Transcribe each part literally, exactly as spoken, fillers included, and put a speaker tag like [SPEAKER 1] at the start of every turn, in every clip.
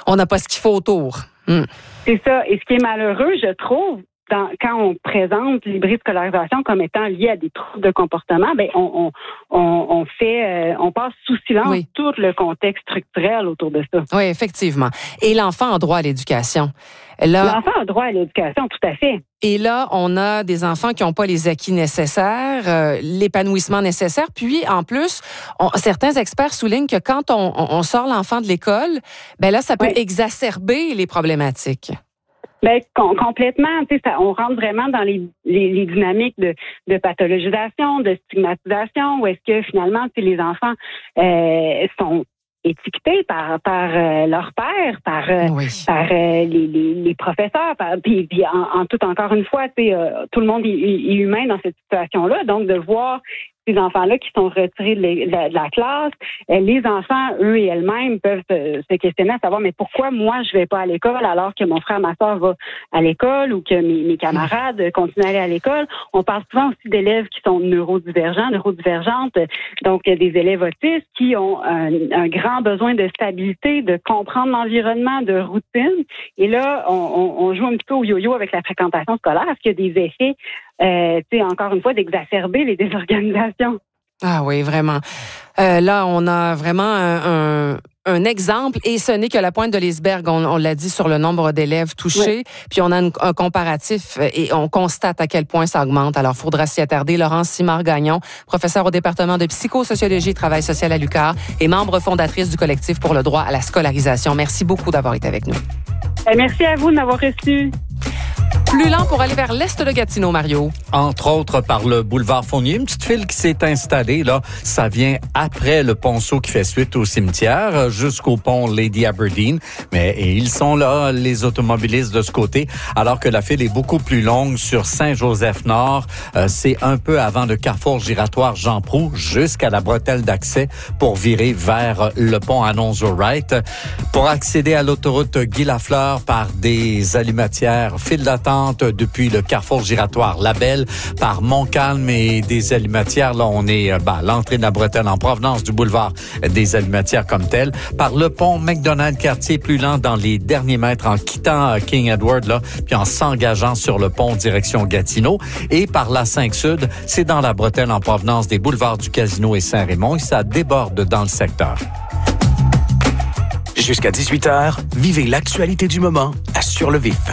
[SPEAKER 1] On n'a pas ce qu'il faut autour. Mm.
[SPEAKER 2] C'est ça. Et ce qui est malheureux, je trouve, Dans, quand on présente l'hybridoscolarisation comme étant liée à des troubles de comportement, ben on, on, on fait, euh, on passe sous silence oui. tout le contexte structurel autour de ça.
[SPEAKER 1] Oui, effectivement. Et l'enfant a droit à l'éducation. Là,
[SPEAKER 2] l'enfant a droit à l'éducation, tout à fait.
[SPEAKER 1] Et là, on a des enfants qui n'ont pas les acquis nécessaires, euh, l'épanouissement nécessaire. Puis, en plus, on, certains experts soulignent que quand on, on sort l'enfant de l'école, ben là, ça peut oui. exacerber les problématiques.
[SPEAKER 2] Ben com- complètement, tu sais, ça, on rentre vraiment dans les, les, les dynamiques de, de pathologisation, de stigmatisation, où est-ce que finalement, tu sais, les enfants euh, sont étiquetés par par euh, leur père, par euh, oui. par euh, les, les, les professeurs, par, puis, puis en, en tout encore une fois, tu sais, euh, tout le monde est, est humain dans cette situation-là, donc de voir ces enfants-là qui sont retirés de, les, de, la, de la classe, euh, les enfants, eux et elles-mêmes, peuvent se, se questionner à savoir, mais pourquoi moi, je vais pas à l'école alors que mon frère, ma soeur va à l'école ou que mes, mes camarades continuent à aller à l'école. On parle souvent aussi d'élèves qui sont neurodivergents, neurodivergentes, donc des élèves autistes qui ont un, un grand besoin de stabilité, de comprendre l'environnement, de routine. Et là, on, on, on joue un petit peu au yo-yo avec la fréquentation scolaire, parce qu'il y a des effets Euh, tu sais, encore une fois, d'exacerber les désorganisations.
[SPEAKER 1] Ah oui, vraiment. Euh, là, on a vraiment un, un, un exemple, et ce n'est que la pointe de l'iceberg, on, on l'a dit, sur le nombre d'élèves touchés, oui. Puis on a une, un comparatif et on constate à quel point ça augmente. Alors, il faudra s'y attarder. Laurence Simard-Gagnon, professeure au département de psychosociologie et travail social à l'U Q A R et membre fondatrice du collectif pour le droit à la scolarisation. Merci beaucoup d'avoir été avec nous.
[SPEAKER 2] Merci à vous de m'avoir reçu.
[SPEAKER 1] Plus lent pour aller vers l'est de Gatineau, Mario.
[SPEAKER 3] Entre autres par le boulevard Fournier, une petite file qui s'est installée, là. Ça vient après le ponceau qui fait suite au cimetière, jusqu'au pont Lady Aberdeen. Mais et ils sont là, les automobilistes de ce côté, alors que la file est beaucoup plus longue sur Saint-Joseph-Nord. Euh, c'est un peu avant le carrefour giratoire Jean Proulx, jusqu'à la bretelle d'accès pour virer vers le pont Alonzo-Wright. Pour accéder à l'autoroute Guy-Lafleur par des allumatières, file d'attente depuis le carrefour giratoire Labelle par Montcalm et des allumatières. Là, on est ben, l'entrée de la bretelle en provenance du boulevard des allumatières comme tel. Par le pont McDonald-Cartier, plus lent dans les derniers mètres en quittant King Edward, là, puis en s'engageant sur le pont direction Gatineau. Et par la cinq Sud, c'est dans la bretelle en provenance des boulevards du Casino et Saint-Raymond et ça déborde dans le secteur.
[SPEAKER 4] Jusqu'à dix-huit heures, vivez l'actualité du moment à Sur le Vif.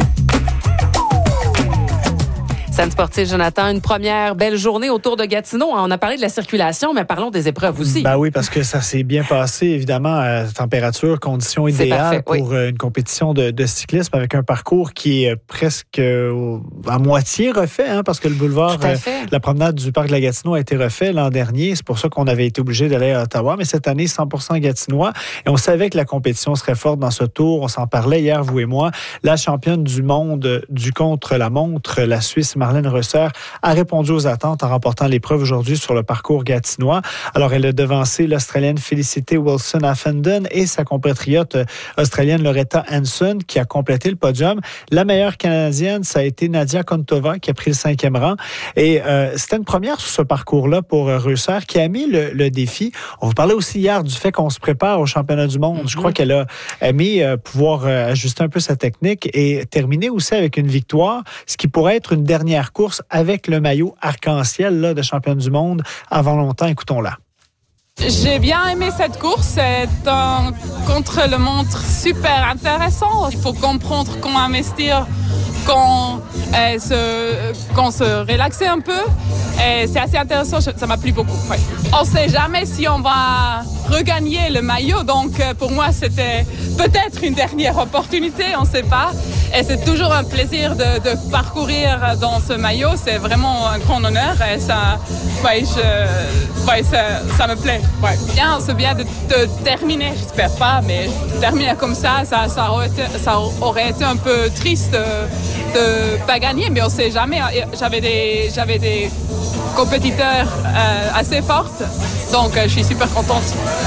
[SPEAKER 1] Scène sportive, Jonathan, une première belle journée autour de Gatineau. On a parlé de la circulation, mais parlons des épreuves aussi.
[SPEAKER 5] Ben oui, parce que ça s'est bien passé, évidemment, à température, conditions idéales pour oui. une compétition de, de cyclisme avec un parcours qui est presque euh, à moitié refait, hein, parce que le boulevard, euh, la promenade du parc de la Gatineau a été refait l'an dernier. C'est pour ça qu'on avait été obligé d'aller à Ottawa. Mais cette année, cent pour cent gatinois. Et on savait que la compétition serait forte dans ce tour. On s'en parlait hier, vous et moi. La championne du monde du contre-la-montre, la Suisse, Marlène Reuser, a répondu aux attentes en remportant l'épreuve aujourd'hui sur le parcours gatinois. Alors, elle a devancé l'Australienne Felicity Wilson-Affenden et sa compatriote australienne Loretta Hanson qui a complété le podium. La meilleure canadienne, ça a été Nadia Kontova qui a pris le cinquième rang. Et euh, c'était une première sur ce parcours-là pour Reuser qui a mis le, le défi. On vous parlait aussi hier du fait qu'on se prépare au championnat du monde. Mm-hmm. Je crois qu'elle a aimé euh, pouvoir euh, ajuster un peu sa technique et terminer aussi avec une victoire, ce qui pourrait être une dernière course avec le maillot arc-en-ciel là, de championne du monde avant longtemps. Écoutons-la.
[SPEAKER 6] J'ai bien aimé cette course. C'est un contre-la-montre super intéressant. Il faut comprendre comment investir, quand euh, se, quand se relaxer un peu. Et c'est assez intéressant, ça m'a plu beaucoup. Ouais. On ne sait jamais si on va regagner le maillot, donc pour moi c'était peut-être une dernière opportunité, on ne sait pas. Et c'est toujours un plaisir de, de parcourir dans ce maillot, c'est vraiment un grand honneur et ça, ouais, je, ouais, ça, ça me plaît. Ouais. Bien, c'est bien de, de terminer, j'espère pas, mais terminer comme ça, ça, ça, aurait été, ça aurait été un peu triste de ne pas gagner, mais on ne sait jamais. J'avais des, j'avais des compétiteurs euh, assez fortes, donc euh, je suis super contente.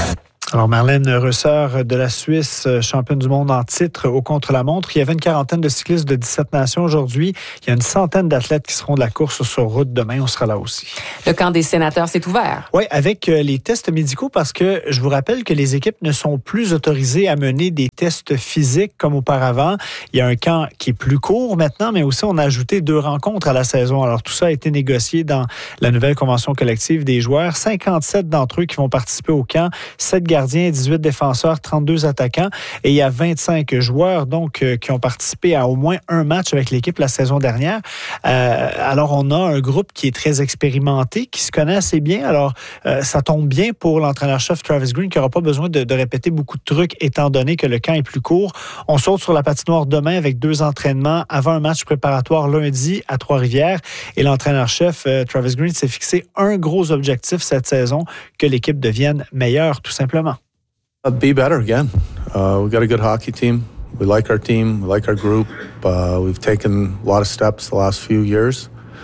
[SPEAKER 5] Alors, Marlène Reusseur de la Suisse, championne du monde en titre au contre-la-montre. Il y avait une quarantaine de cyclistes de dix-sept nations aujourd'hui. Il y a une centaine d'athlètes qui seront de la course sur route demain. On sera là aussi.
[SPEAKER 1] Le camp des sénateurs s'est ouvert.
[SPEAKER 5] Oui, avec les tests médicaux parce que je vous rappelle que les équipes ne sont plus autorisées à mener des tests physiques comme auparavant. Il y a un camp qui est plus court maintenant, mais aussi on a ajouté deux rencontres à la saison. Alors, tout ça a été négocié dans la nouvelle convention collective des joueurs. cinquante-sept d'entre eux qui vont participer au camp. sept gardiens, dix-huit défenseurs, trente-deux attaquants. Et il y a vingt-cinq joueurs donc euh, qui ont participé à au moins un match avec l'équipe la saison dernière. Euh, alors, on a un groupe qui est très expérimenté, qui se connaît assez bien. Alors, euh, ça tombe bien pour l'entraîneur-chef Travis Green qui n'aura pas besoin de, de répéter beaucoup de trucs étant donné que le camp est plus court. On saute sur la patinoire demain avec deux entraînements avant un match préparatoire lundi à Trois-Rivières. Et l'entraîneur-chef euh, Travis Green s'est fixé un gros objectif cette saison, que l'équipe devienne meilleure, tout simplement.
[SPEAKER 7] Uh, be better again. Uh, we've got a good hockey team. We like our team. We like our group. Uh, we've taken a lot of steps the last few years.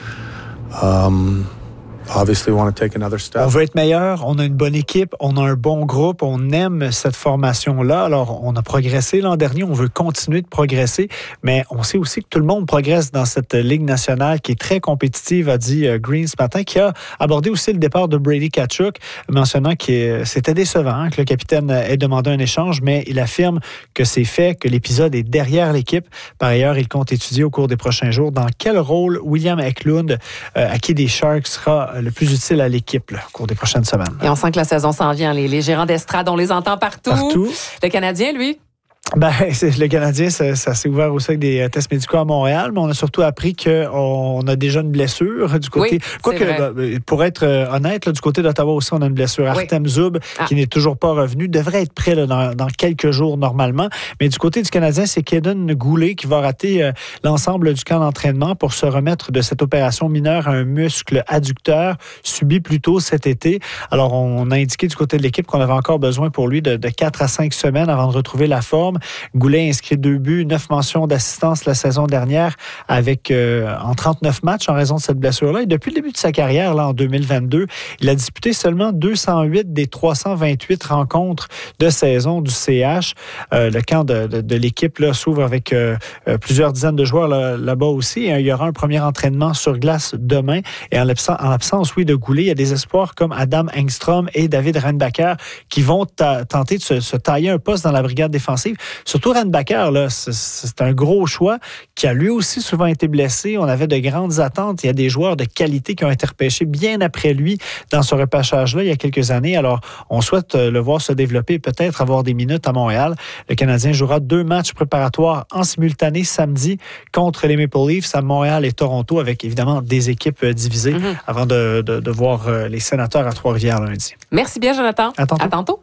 [SPEAKER 7] Um, Obviously, we want to take another step.
[SPEAKER 5] On veut être meilleur, on a une bonne équipe, on a un bon groupe, on aime cette formation-là. Alors, on a progressé l'an dernier, on veut continuer de progresser, mais on sait aussi que tout le monde progresse dans cette Ligue nationale qui est très compétitive, a dit Green ce matin, qui a abordé aussi le départ de Brady Tkachuk, mentionnant que c'était décevant hein, que le capitaine ait demandé un échange, mais il affirme que c'est fait, que l'épisode est derrière l'équipe. Par ailleurs, il compte étudier au cours des prochains jours dans quel rôle William Eklund, euh, acquis des Sharks, sera le plus utile à l'équipe là, au cours des prochaines semaines.
[SPEAKER 1] Et on sent que la saison s'en vient. Les, les gérants d'estrade, on les entend partout.
[SPEAKER 5] Partout.
[SPEAKER 1] Le Canadien, lui?
[SPEAKER 5] Ben, c'est, le Canadien, ça, ça s'est ouvert aussi avec des tests médicaux à Montréal, mais on a surtout appris qu'on a déjà une blessure du côté...
[SPEAKER 1] Oui,
[SPEAKER 5] Quoique, ben, pour être honnête, là, du côté d'Ottawa aussi, on a une blessure. Oui. Artem Zub, ah. qui n'est toujours pas revenu, devrait être prêt là, dans, dans quelques jours normalement. Mais du côté du Canadien, c'est Kaden Goulet qui va rater euh, l'ensemble du camp d'entraînement pour se remettre de cette opération mineure à un muscle adducteur subi plus tôt cet été. Alors, on a indiqué du côté de l'équipe qu'on avait encore besoin pour lui de, de quatre à cinq semaines avant de retrouver la forme. Goulet a inscrit deux buts, neuf mentions d'assistance la saison dernière avec euh, en trente-neuf matchs en raison de cette blessure-là. Et depuis le début de sa carrière, là, en deux mille vingt-deux, il a disputé seulement deux cent huit des trois cent vingt-huit rencontres de saison du C H. Euh, le camp de, de, de l'équipe là, s'ouvre avec euh, plusieurs dizaines de joueurs là, là-bas aussi. Et, il y aura un premier entraînement sur glace demain. Et en l'absence, en l'absence oui, de Goulet, il y a des espoirs comme Adam Engstrom et David Reinbacher qui vont ta- tenter de se, se tailler un poste dans la brigade défensive. Surtout Reinbacher, là, c'est, c'est un gros choix qui a lui aussi souvent été blessé. On avait de grandes attentes. Il y a des joueurs de qualité qui ont été repêchés bien après lui dans ce repêchage-là il y a quelques années. Alors, on souhaite le voir se développer et peut-être avoir des minutes à Montréal. Le Canadien jouera deux matchs préparatoires en simultané samedi contre les Maple Leafs à Montréal et Toronto avec évidemment des équipes divisées mm-hmm. avant de, de, de voir les Sénateurs à Trois-Rivières lundi.
[SPEAKER 1] Merci bien, Jonathan.
[SPEAKER 5] À tantôt.
[SPEAKER 1] À tantôt.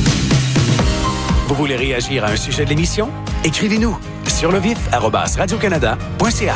[SPEAKER 4] Vous voulez réagir à un sujet de l'émission? Écrivez-nous sur le vif arobase radio-canada point c a.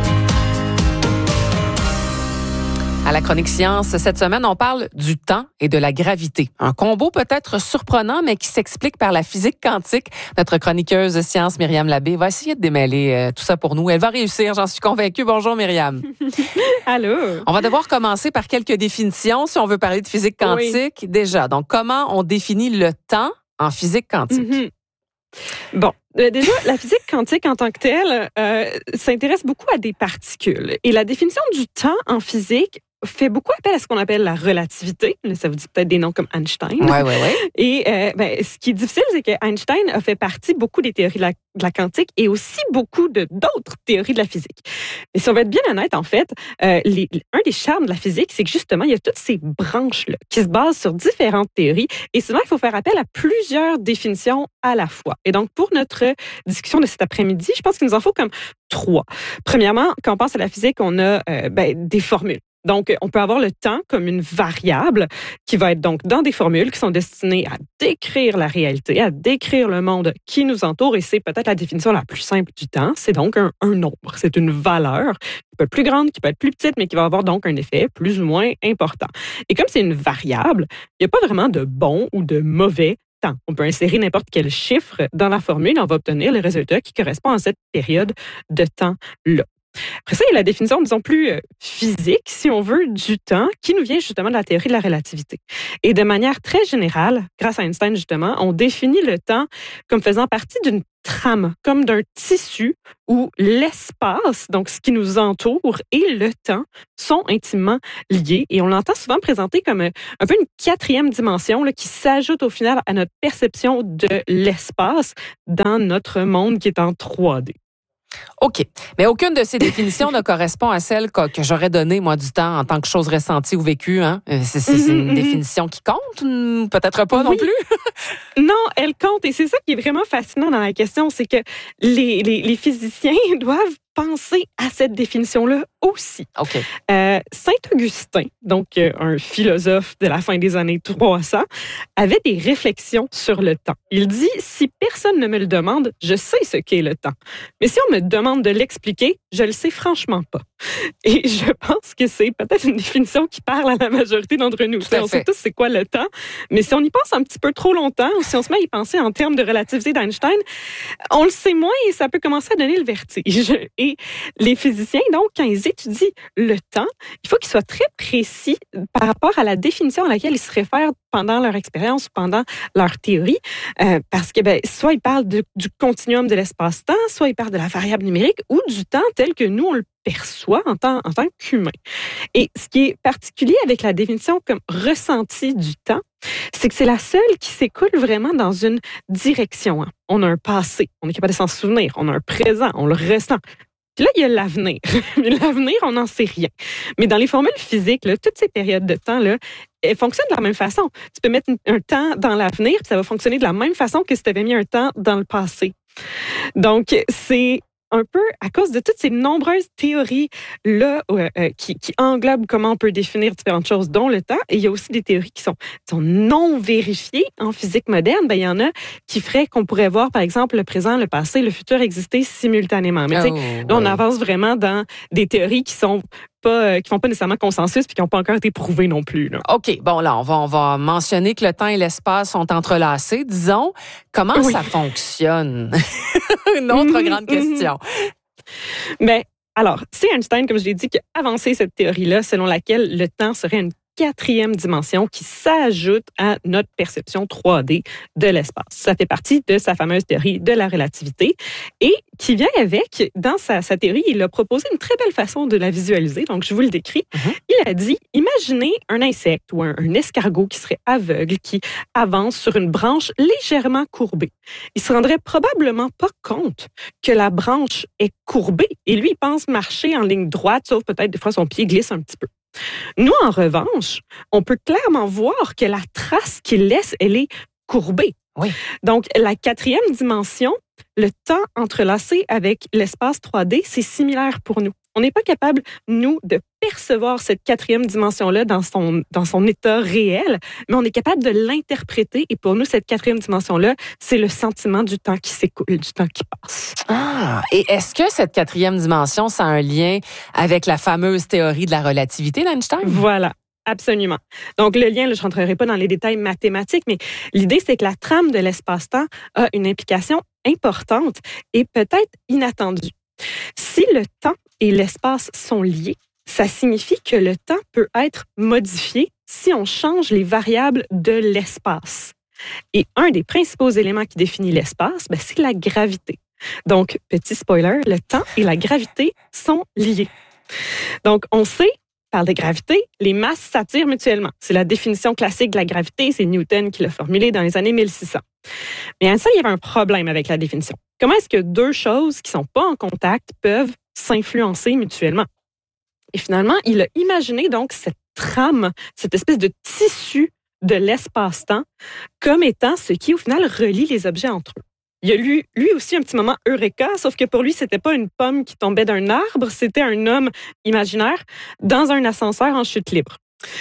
[SPEAKER 1] À la chronique science, cette semaine, on parle du temps et de la gravité. Un combo peut-être surprenant, mais qui s'explique par la physique quantique. Notre chroniqueuse science, Myriam Labbé, va essayer de démêler euh, tout ça pour nous. Elle va réussir, j'en suis convaincue. Bonjour, Myriam.
[SPEAKER 8] Allô.
[SPEAKER 1] On va devoir commencer par quelques définitions si on veut parler de physique quantique. Oui. Déjà, donc comment on définit le temps en physique quantique?
[SPEAKER 8] Mm-hmm. Bon, euh, déjà, la physique quantique en tant que telle euh, s'intéresse beaucoup à des particules. Et la définition du temps en physique fait beaucoup appel à ce qu'on appelle la relativité. Ça vous dit peut-être des noms comme Einstein.
[SPEAKER 1] Oui, oui, oui.
[SPEAKER 8] Et euh, ben, ce qui est difficile, c'est que Einstein a fait partie beaucoup des théories de la, de la quantique et aussi beaucoup de, d'autres théories de la physique. Mais si on veut être bien honnête, en fait, euh, les, un des charmes de la physique, c'est que justement, il y a toutes ces branches-là qui se basent sur différentes théories. Et souvent, il faut faire appel à plusieurs définitions à la fois. Et donc, pour notre discussion de cet après-midi, je pense qu'il nous en faut comme trois. Premièrement, quand on pense à la physique, on a euh, ben, des formules. Donc, on peut avoir le temps comme une variable qui va être donc dans des formules qui sont destinées à décrire la réalité, à décrire le monde qui nous entoure. Et c'est peut-être la définition la plus simple du temps. C'est donc un, un nombre. C'est une valeur qui peut être plus grande, qui peut être plus petite, mais qui va avoir donc un effet plus ou moins important. Et comme c'est une variable, il n'y a pas vraiment de bon ou de mauvais temps. On peut insérer n'importe quel chiffre dans la formule et on va obtenir le résultat qui correspond à cette période de temps-là. Après ça, il y a la définition, disons, plus euh, physique, si on veut, du temps, qui nous vient justement de la théorie de la relativité. Et de manière très générale, grâce à Einstein, justement, on définit le temps comme faisant partie d'une trame, comme d'un tissu où l'espace, donc ce qui nous entoure, et le temps sont intimement liés. Et on l'entend souvent présenté comme un, un peu une quatrième dimension là, qui s'ajoute au final à notre perception de l'espace dans notre monde qui est en trois D.
[SPEAKER 1] OK. Mais aucune de ces définitions ne correspond à celle que, que j'aurais donnée, moi, du temps en tant que chose ressentie ou vécue. Hein? C'est, c'est, c'est une mm-hmm. définition qui compte? Peut-être pas oui. non plus?
[SPEAKER 8] Non, elle compte. Et c'est ça qui est vraiment fascinant dans la question, c'est que les, les, les physiciens doivent penser à cette définition-là aussi.
[SPEAKER 1] Okay.
[SPEAKER 8] Euh, Saint-Augustin, donc euh, un philosophe de la fin des années trois cents, avait des réflexions sur le temps. Il dit, si personne ne me le demande, je sais ce qu'est le temps. Mais si on me demande de l'expliquer, je le sais franchement pas. Et je pense que c'est peut-être une définition qui parle à la majorité d'entre nous. On sait tous c'est quoi le temps, mais si on y pense un petit peu trop longtemps, ou si on se met à y penser en termes de relativité d'Einstein, on le sait moins et ça peut commencer à donner le vertige. Et les physiciens, donc, quand ils étudient le temps, il faut qu'ils soient très précis par rapport à la définition à laquelle ils se réfèrent pendant leur expérience ou pendant leur théorie, euh, parce que ben, soit ils parlent de, du continuum de l'espace-temps, soit ils parlent de la variable numérique ou du temps tel que nous, on le perçoit en tant, en tant qu'humain. Et ce qui est particulier avec la définition comme ressenti du temps, c'est que c'est la seule qui s'écoule vraiment dans une direction. Hein. On a un passé, on est capable de s'en souvenir, on a un présent, on le ressent. Puis là, il y a l'avenir. L'avenir, on n'en sait rien. Mais dans les formules physiques, là, toutes ces périodes de temps-là, elles fonctionnent de la même façon. Tu peux mettre un temps dans l'avenir, puis ça va fonctionner de la même façon que si tu avais mis un temps dans le passé. Donc, c'est un peu à cause de toutes ces nombreuses théories-là euh, euh, qui, qui englobent comment on peut définir différentes choses, dont le temps. Et il y a aussi des théories qui sont, sont non vérifiées en physique moderne. Ben, il y en a qui feraient qu'on pourrait voir, par exemple, le présent, le passé, le futur exister simultanément. Mais oh, ouais. Là, on avance vraiment dans des théories qui sont pas, qui font pas nécessairement consensus puis qui n'ont pas encore été prouvées non plus. Là.
[SPEAKER 1] OK. Bon, là, on va, on va mentionner que le temps et l'espace sont entrelacés. Disons, comment oui. ça fonctionne? Une autre mmh, grande question.
[SPEAKER 8] Bien, alors, c'est Einstein, comme je l'ai dit, qui a avancé cette théorie-là selon laquelle le temps serait une quatrième dimension qui s'ajoute à notre perception trois D de l'espace. Ça fait partie de sa fameuse théorie de la relativité et qui vient avec, dans sa, sa théorie, il a proposé une très belle façon de la visualiser. Donc, je vous le décris. Mm-hmm. Il a dit, imaginez un insecte ou un, un escargot qui serait aveugle, qui avance sur une branche légèrement courbée. Il se rendrait probablement pas compte que la branche est courbée et lui, il pense marcher en ligne droite, sauf peut-être des fois son pied glisse un petit peu. Nous, en revanche, on peut clairement voir que la trace qu'il laisse, elle est courbée.
[SPEAKER 1] Oui.
[SPEAKER 8] Donc, la quatrième dimension, le temps entrelacé avec l'espace trois D, c'est similaire pour nous. On n'est pas capable, nous, de percevoir cette quatrième dimension-là dans son, dans son état réel, mais on est capable de l'interpréter. Et pour nous, cette quatrième dimension-là, c'est le sentiment du temps qui s'écoule, du temps qui passe.
[SPEAKER 1] Ah! Et est-ce que cette quatrième dimension, ça a un lien avec la fameuse théorie de la relativité d'Einstein?
[SPEAKER 8] Voilà. Absolument. Donc, le lien, là, je ne rentrerai pas dans les détails mathématiques, mais l'idée, c'est que la trame de l'espace-temps a une implication importante et peut-être inattendue. Si le temps et l'espace sont liés, ça signifie que le temps peut être modifié si on change les variables de l'espace. Et un des principaux éléments qui définit l'espace, ben, c'est la gravité. Donc, petit spoiler, le temps et la gravité sont liés. Donc, on sait, par de gravité, les masses s'attirent mutuellement. C'est la définition classique de la gravité, c'est Newton qui l'a formulée dans les années mille six cents. Mais à ça, il y avait un problème avec la définition. Comment est-ce que deux choses qui ne sont pas en contact peuvent s'influencer mutuellement? Et finalement, il a imaginé donc cette trame, cette espèce de tissu de l'espace-temps comme étant ce qui, au final, relie les objets entre eux. Il a eu, lui aussi, un petit moment eureka, sauf que pour lui, c'était pas une pomme qui tombait d'un arbre, c'était un homme imaginaire dans un ascenseur en chute libre.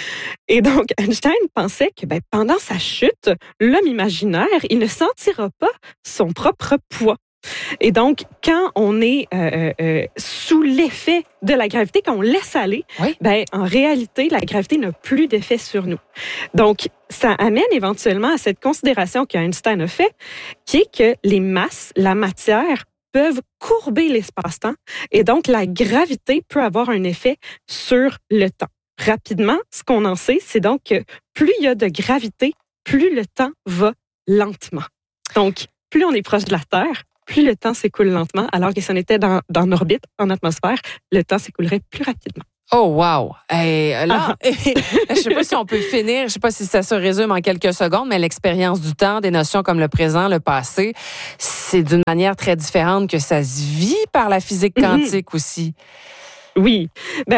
[SPEAKER 8] Et donc, Einstein pensait que ben, pendant sa chute, l'homme imaginaire, il ne sentira pas son propre poids. Et donc, quand on est euh, euh, sous l'effet de la gravité, quand on laisse aller,
[SPEAKER 1] oui.
[SPEAKER 8] ben, en réalité, la gravité n'a plus d'effet sur nous. Donc, ça amène éventuellement à cette considération qu'Einstein a fait, qui est que les masses, la matière, peuvent courber l'espace-temps et donc la gravité peut avoir un effet sur le temps. Rapidement, ce qu'on en sait, c'est donc que plus il y a de gravité, plus le temps va lentement. Donc, plus on est proche de la Terre, plus le temps s'écoule lentement, alors que si on était dans, dans orbite, en atmosphère, le temps s'écoulerait plus rapidement.
[SPEAKER 1] Oh, wow! Hey, là, je ne sais pas si on peut finir, je ne sais pas si ça se résume en quelques secondes, mais l'expérience du temps, des notions comme le présent, le passé, c'est d'une manière très différente que ça se vit par la physique quantique mm-hmm. aussi.
[SPEAKER 8] Oui. Ben,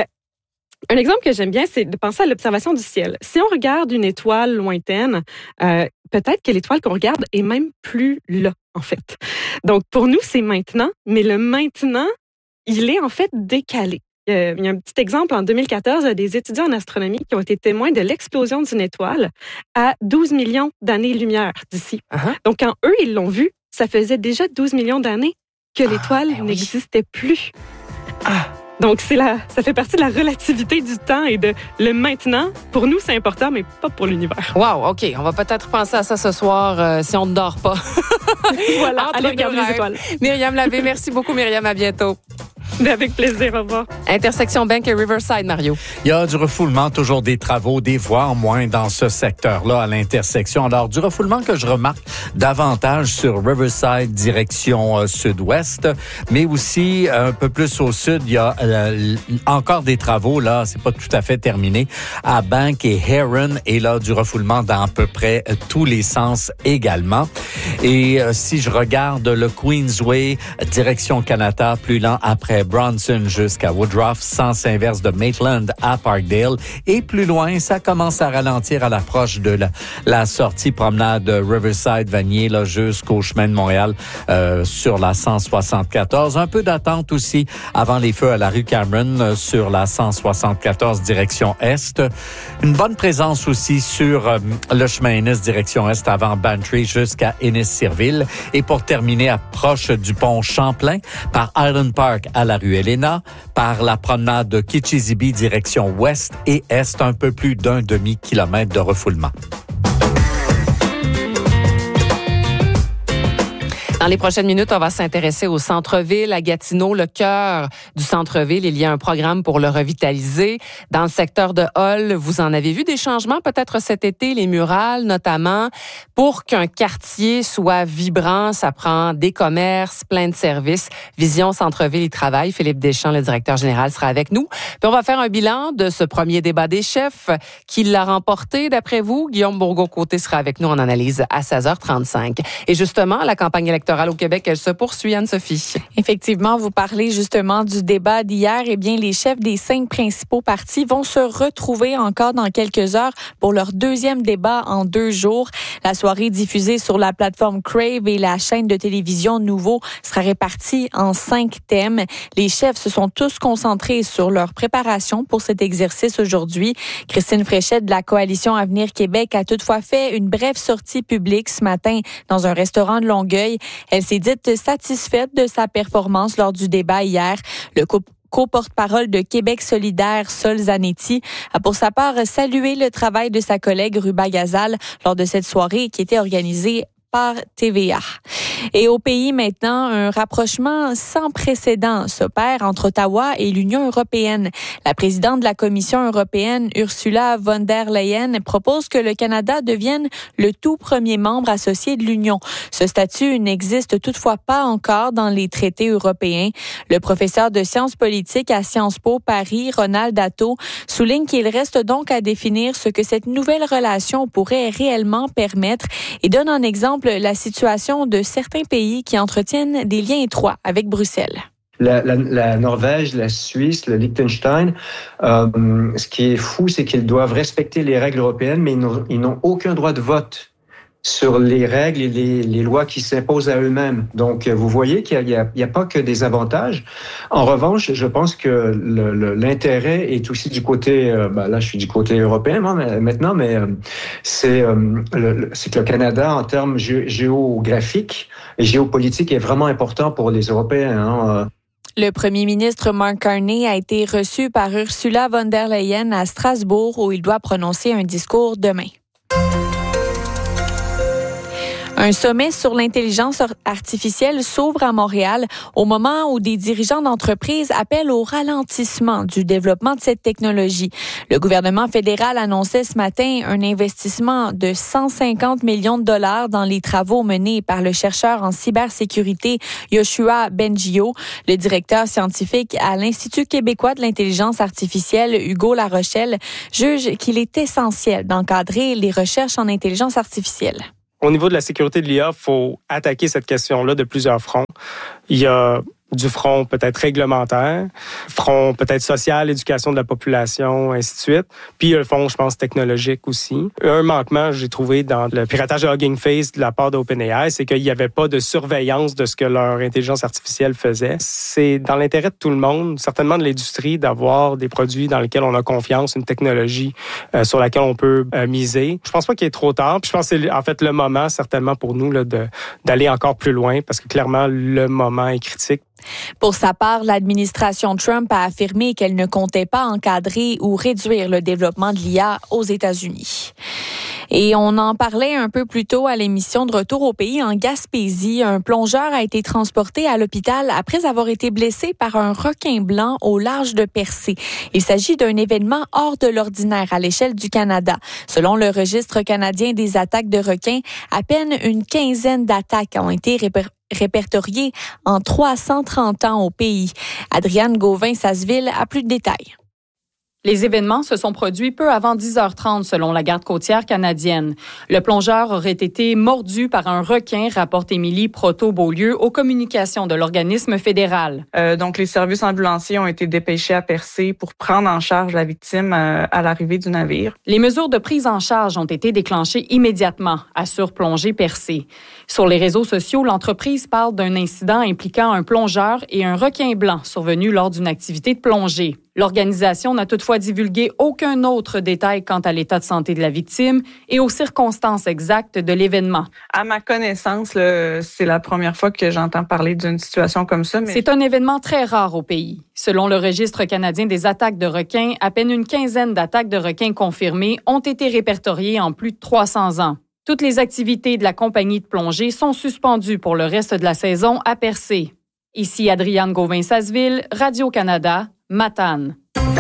[SPEAKER 8] un exemple que j'aime bien, c'est de penser à l'observation du ciel. Si on regarde une étoile lointaine, euh, peut-être que l'étoile qu'on regarde est même plus là, en fait. Donc, pour nous, c'est maintenant, mais le maintenant, il est en fait décalé. Euh, il y a un petit exemple, en deux mille quatorze, il y a des étudiants en astronomie qui ont été témoins de l'explosion d'une étoile à douze millions d'années-lumière d'ici. Uh-huh. Donc, quand eux, ils l'ont vu, ça faisait déjà douze millions d'années que l'étoile ah, ben n'existait oui. plus. Ah. Donc, c'est la, ça fait partie de la relativité du temps et de le maintenant. Pour nous, c'est important, mais pas pour l'univers.
[SPEAKER 1] Wow, OK. On va peut-être penser à ça ce soir euh, si on ne dort pas.
[SPEAKER 8] Voilà, allez regarder les étoiles.
[SPEAKER 1] Myriam Labbé, merci beaucoup, Myriam. À bientôt.
[SPEAKER 8] Avec plaisir, au revoir.
[SPEAKER 1] Intersection Bank et Riverside, Mario.
[SPEAKER 3] Il y a du refoulement, toujours des travaux, des voies en moins dans ce secteur-là, à l'intersection. Alors, du refoulement que je remarque davantage sur Riverside, direction euh, sud-ouest, mais aussi un peu plus au sud, il y a euh, encore des travaux, là, c'est pas tout à fait terminé, à Bank et Heron, et là, du refoulement dans à peu près euh, tous les sens également. Et euh, si je regarde le Queensway, direction Canada, plus lent après Bronson jusqu'à Woodruff, sens inverse de Maitland à Parkdale. Et plus loin, ça commence à ralentir à l'approche de la, la sortie promenade Riverside-Vanier là, jusqu'au chemin de Montréal euh, sur la cent soixante-quatorze. Un peu d'attente aussi avant les feux à la rue Cameron euh, sur la cent soixante-quatorze direction Est. Une bonne présence aussi sur euh, le chemin Ennis direction Est avant Bantry jusqu'à Ennis-Cirville. Et pour terminer, approche du pont Champlain par Island Park à la rue Helena, par la promenade de Kitchizibee direction ouest et est, un peu plus d'un demi-kilomètre de refoulement.
[SPEAKER 1] Dans les prochaines minutes, on va s'intéresser au centre-ville, à Gatineau, le cœur du centre-ville. Il y a un programme pour le revitaliser. Dans le secteur de Hull, vous en avez vu des changements peut-être cet été, les murales notamment. Pour qu'un quartier soit vibrant, ça prend des commerces, plein de services. Vision Centre-ville y travaille. Philippe Deschamps, le directeur général, sera avec nous. Puis on va faire un bilan de ce premier débat des chefs. Qui l'a remporté d'après vous? Guillaume Bourgault-Côté sera avec nous en analyse à seize heures trente-cinq. Et justement, la campagne électorale au Québec, elle se poursuit, Anne-Sophie.
[SPEAKER 9] Effectivement, vous parlez justement du débat d'hier. Eh bien, les chefs des cinq principaux partis vont se retrouver encore dans quelques heures pour leur deuxième débat en deux jours. La soirée diffusée sur la plateforme Crave et la chaîne de télévision Nouveau sera répartie en cinq thèmes. Les chefs se sont tous concentrés sur leur préparation pour cet exercice aujourd'hui. Christine Fréchette de la Coalition Avenir Québec a toutefois fait une brève sortie publique ce matin dans un restaurant de Longueuil. Elle s'est dite satisfaite de sa performance lors du débat hier. Le couple co-porte-parole de Québec solidaire, Sol Zanetti, a pour sa part salué le travail de sa collègue Ruba Gazal lors de cette soirée qui était organisée par T V A. Et au pays maintenant, un rapprochement sans précédent s'opère entre Ottawa et l'Union européenne. La présidente de la Commission européenne, Ursula von der Leyen, propose que le Canada devienne le tout premier membre associé de l'Union. Ce statut n'existe toutefois pas encore dans les traités européens. Le professeur de sciences politiques à Sciences Po Paris, Ronald Datto, souligne qu'il reste donc à définir ce que cette nouvelle relation pourrait réellement permettre et donne en exemple la situation de certains pays qui entretiennent des liens étroits avec Bruxelles.
[SPEAKER 10] La, la, la Norvège, la Suisse, le Liechtenstein, euh, ce qui est fou, c'est qu'ils doivent respecter les règles européennes, mais ils n'ont, ils n'ont aucun droit de vote sur les règles et les, les lois qui s'imposent à eux-mêmes. Donc, vous voyez qu'il n'y a, a, a pas que des avantages. En revanche, je pense que le, le, l'intérêt est aussi du côté, euh, ben là, je suis du côté européen moi, maintenant, mais euh, c'est, euh, le, c'est que le Canada, en termes gé- géographiques et géopolitiques, est vraiment important pour les Européens. Hein.
[SPEAKER 9] Le premier ministre Mark Carney a été reçu par Ursula von der Leyen à Strasbourg, où il doit prononcer un discours demain. Un sommet sur l'intelligence artificielle s'ouvre à Montréal au moment où des dirigeants d'entreprises appellent au ralentissement du développement de cette technologie. Le gouvernement fédéral annonçait ce matin un investissement de cent cinquante millions de dollars dans les travaux menés par le chercheur en cybersécurité Yoshua Bengio. Le directeur scientifique à l'Institut québécois de l'intelligence artificielle, Hugo Larochelle, juge qu'il est essentiel d'encadrer les recherches en intelligence artificielle.
[SPEAKER 11] Au niveau de la sécurité de l'I A, il faut attaquer cette question-là de plusieurs fronts. Il y a du front peut-être réglementaire, front peut-être social, éducation de la population, ainsi de suite. Puis il y a le front, je pense, technologique aussi. Un manquement, j'ai trouvé dans le piratage de Hugging Face de la part d'OpenAI, c'est qu'il n'y avait pas de surveillance de ce que leur intelligence artificielle faisait. C'est dans l'intérêt de tout le monde, certainement de l'industrie, d'avoir des produits dans lesquels on a confiance, une technologie euh, sur laquelle on peut euh, miser. Je pense pas qu'il est trop tard. Puis je pense que c'est en fait le moment, certainement pour nous, là, de, d'aller encore plus loin, parce que clairement, le moment est critique.
[SPEAKER 9] Pour sa part, l'administration Trump a affirmé qu'elle ne comptait pas encadrer ou réduire le développement de l'I A aux États-Unis. Et on en parlait un peu plus tôt à l'émission de Retour au pays en Gaspésie. Un plongeur a été transporté à l'hôpital après avoir été blessé par un requin blanc au large de Percé. Il s'agit d'un événement hors de l'ordinaire à l'échelle du Canada. Selon le registre canadien des attaques de requins, à peine une quinzaine d'attaques ont été réper- répertoriées en trois cent trente ans au pays. Adrienne Gauvin-Sasseville a plus de détails.
[SPEAKER 12] Les événements se sont produits peu avant dix heures trente selon la garde côtière canadienne. Le plongeur aurait été mordu par un requin, rapporte Émilie Proto-Beaulieu aux communications de l'organisme fédéral.
[SPEAKER 13] Euh, donc, les services ambulanciers ont été dépêchés à Percé pour prendre en charge la victime euh, à l'arrivée du navire.
[SPEAKER 12] Les mesures de prise en charge ont été déclenchées immédiatement, assure Plongée Percé. Sur les réseaux sociaux, l'entreprise parle d'un incident impliquant un plongeur et un requin blanc survenu lors d'une activité de plongée. L'organisation n'a toutefois divulgué aucun autre détail quant à l'état de santé de la victime et aux circonstances exactes de l'événement.
[SPEAKER 13] À ma connaissance, là, c'est la première fois que j'entends parler d'une situation comme ça. Mais...
[SPEAKER 12] C'est un événement très rare au pays. Selon le registre canadien des attaques de requins, à peine une quinzaine d'attaques de requins confirmées ont été répertoriées en plus de trois cents ans. Toutes les activités de la compagnie de plongée sont suspendues pour le reste de la saison à Percé. Ici Adrienne Gauvin-Sasseville, Radio-Canada, Matane.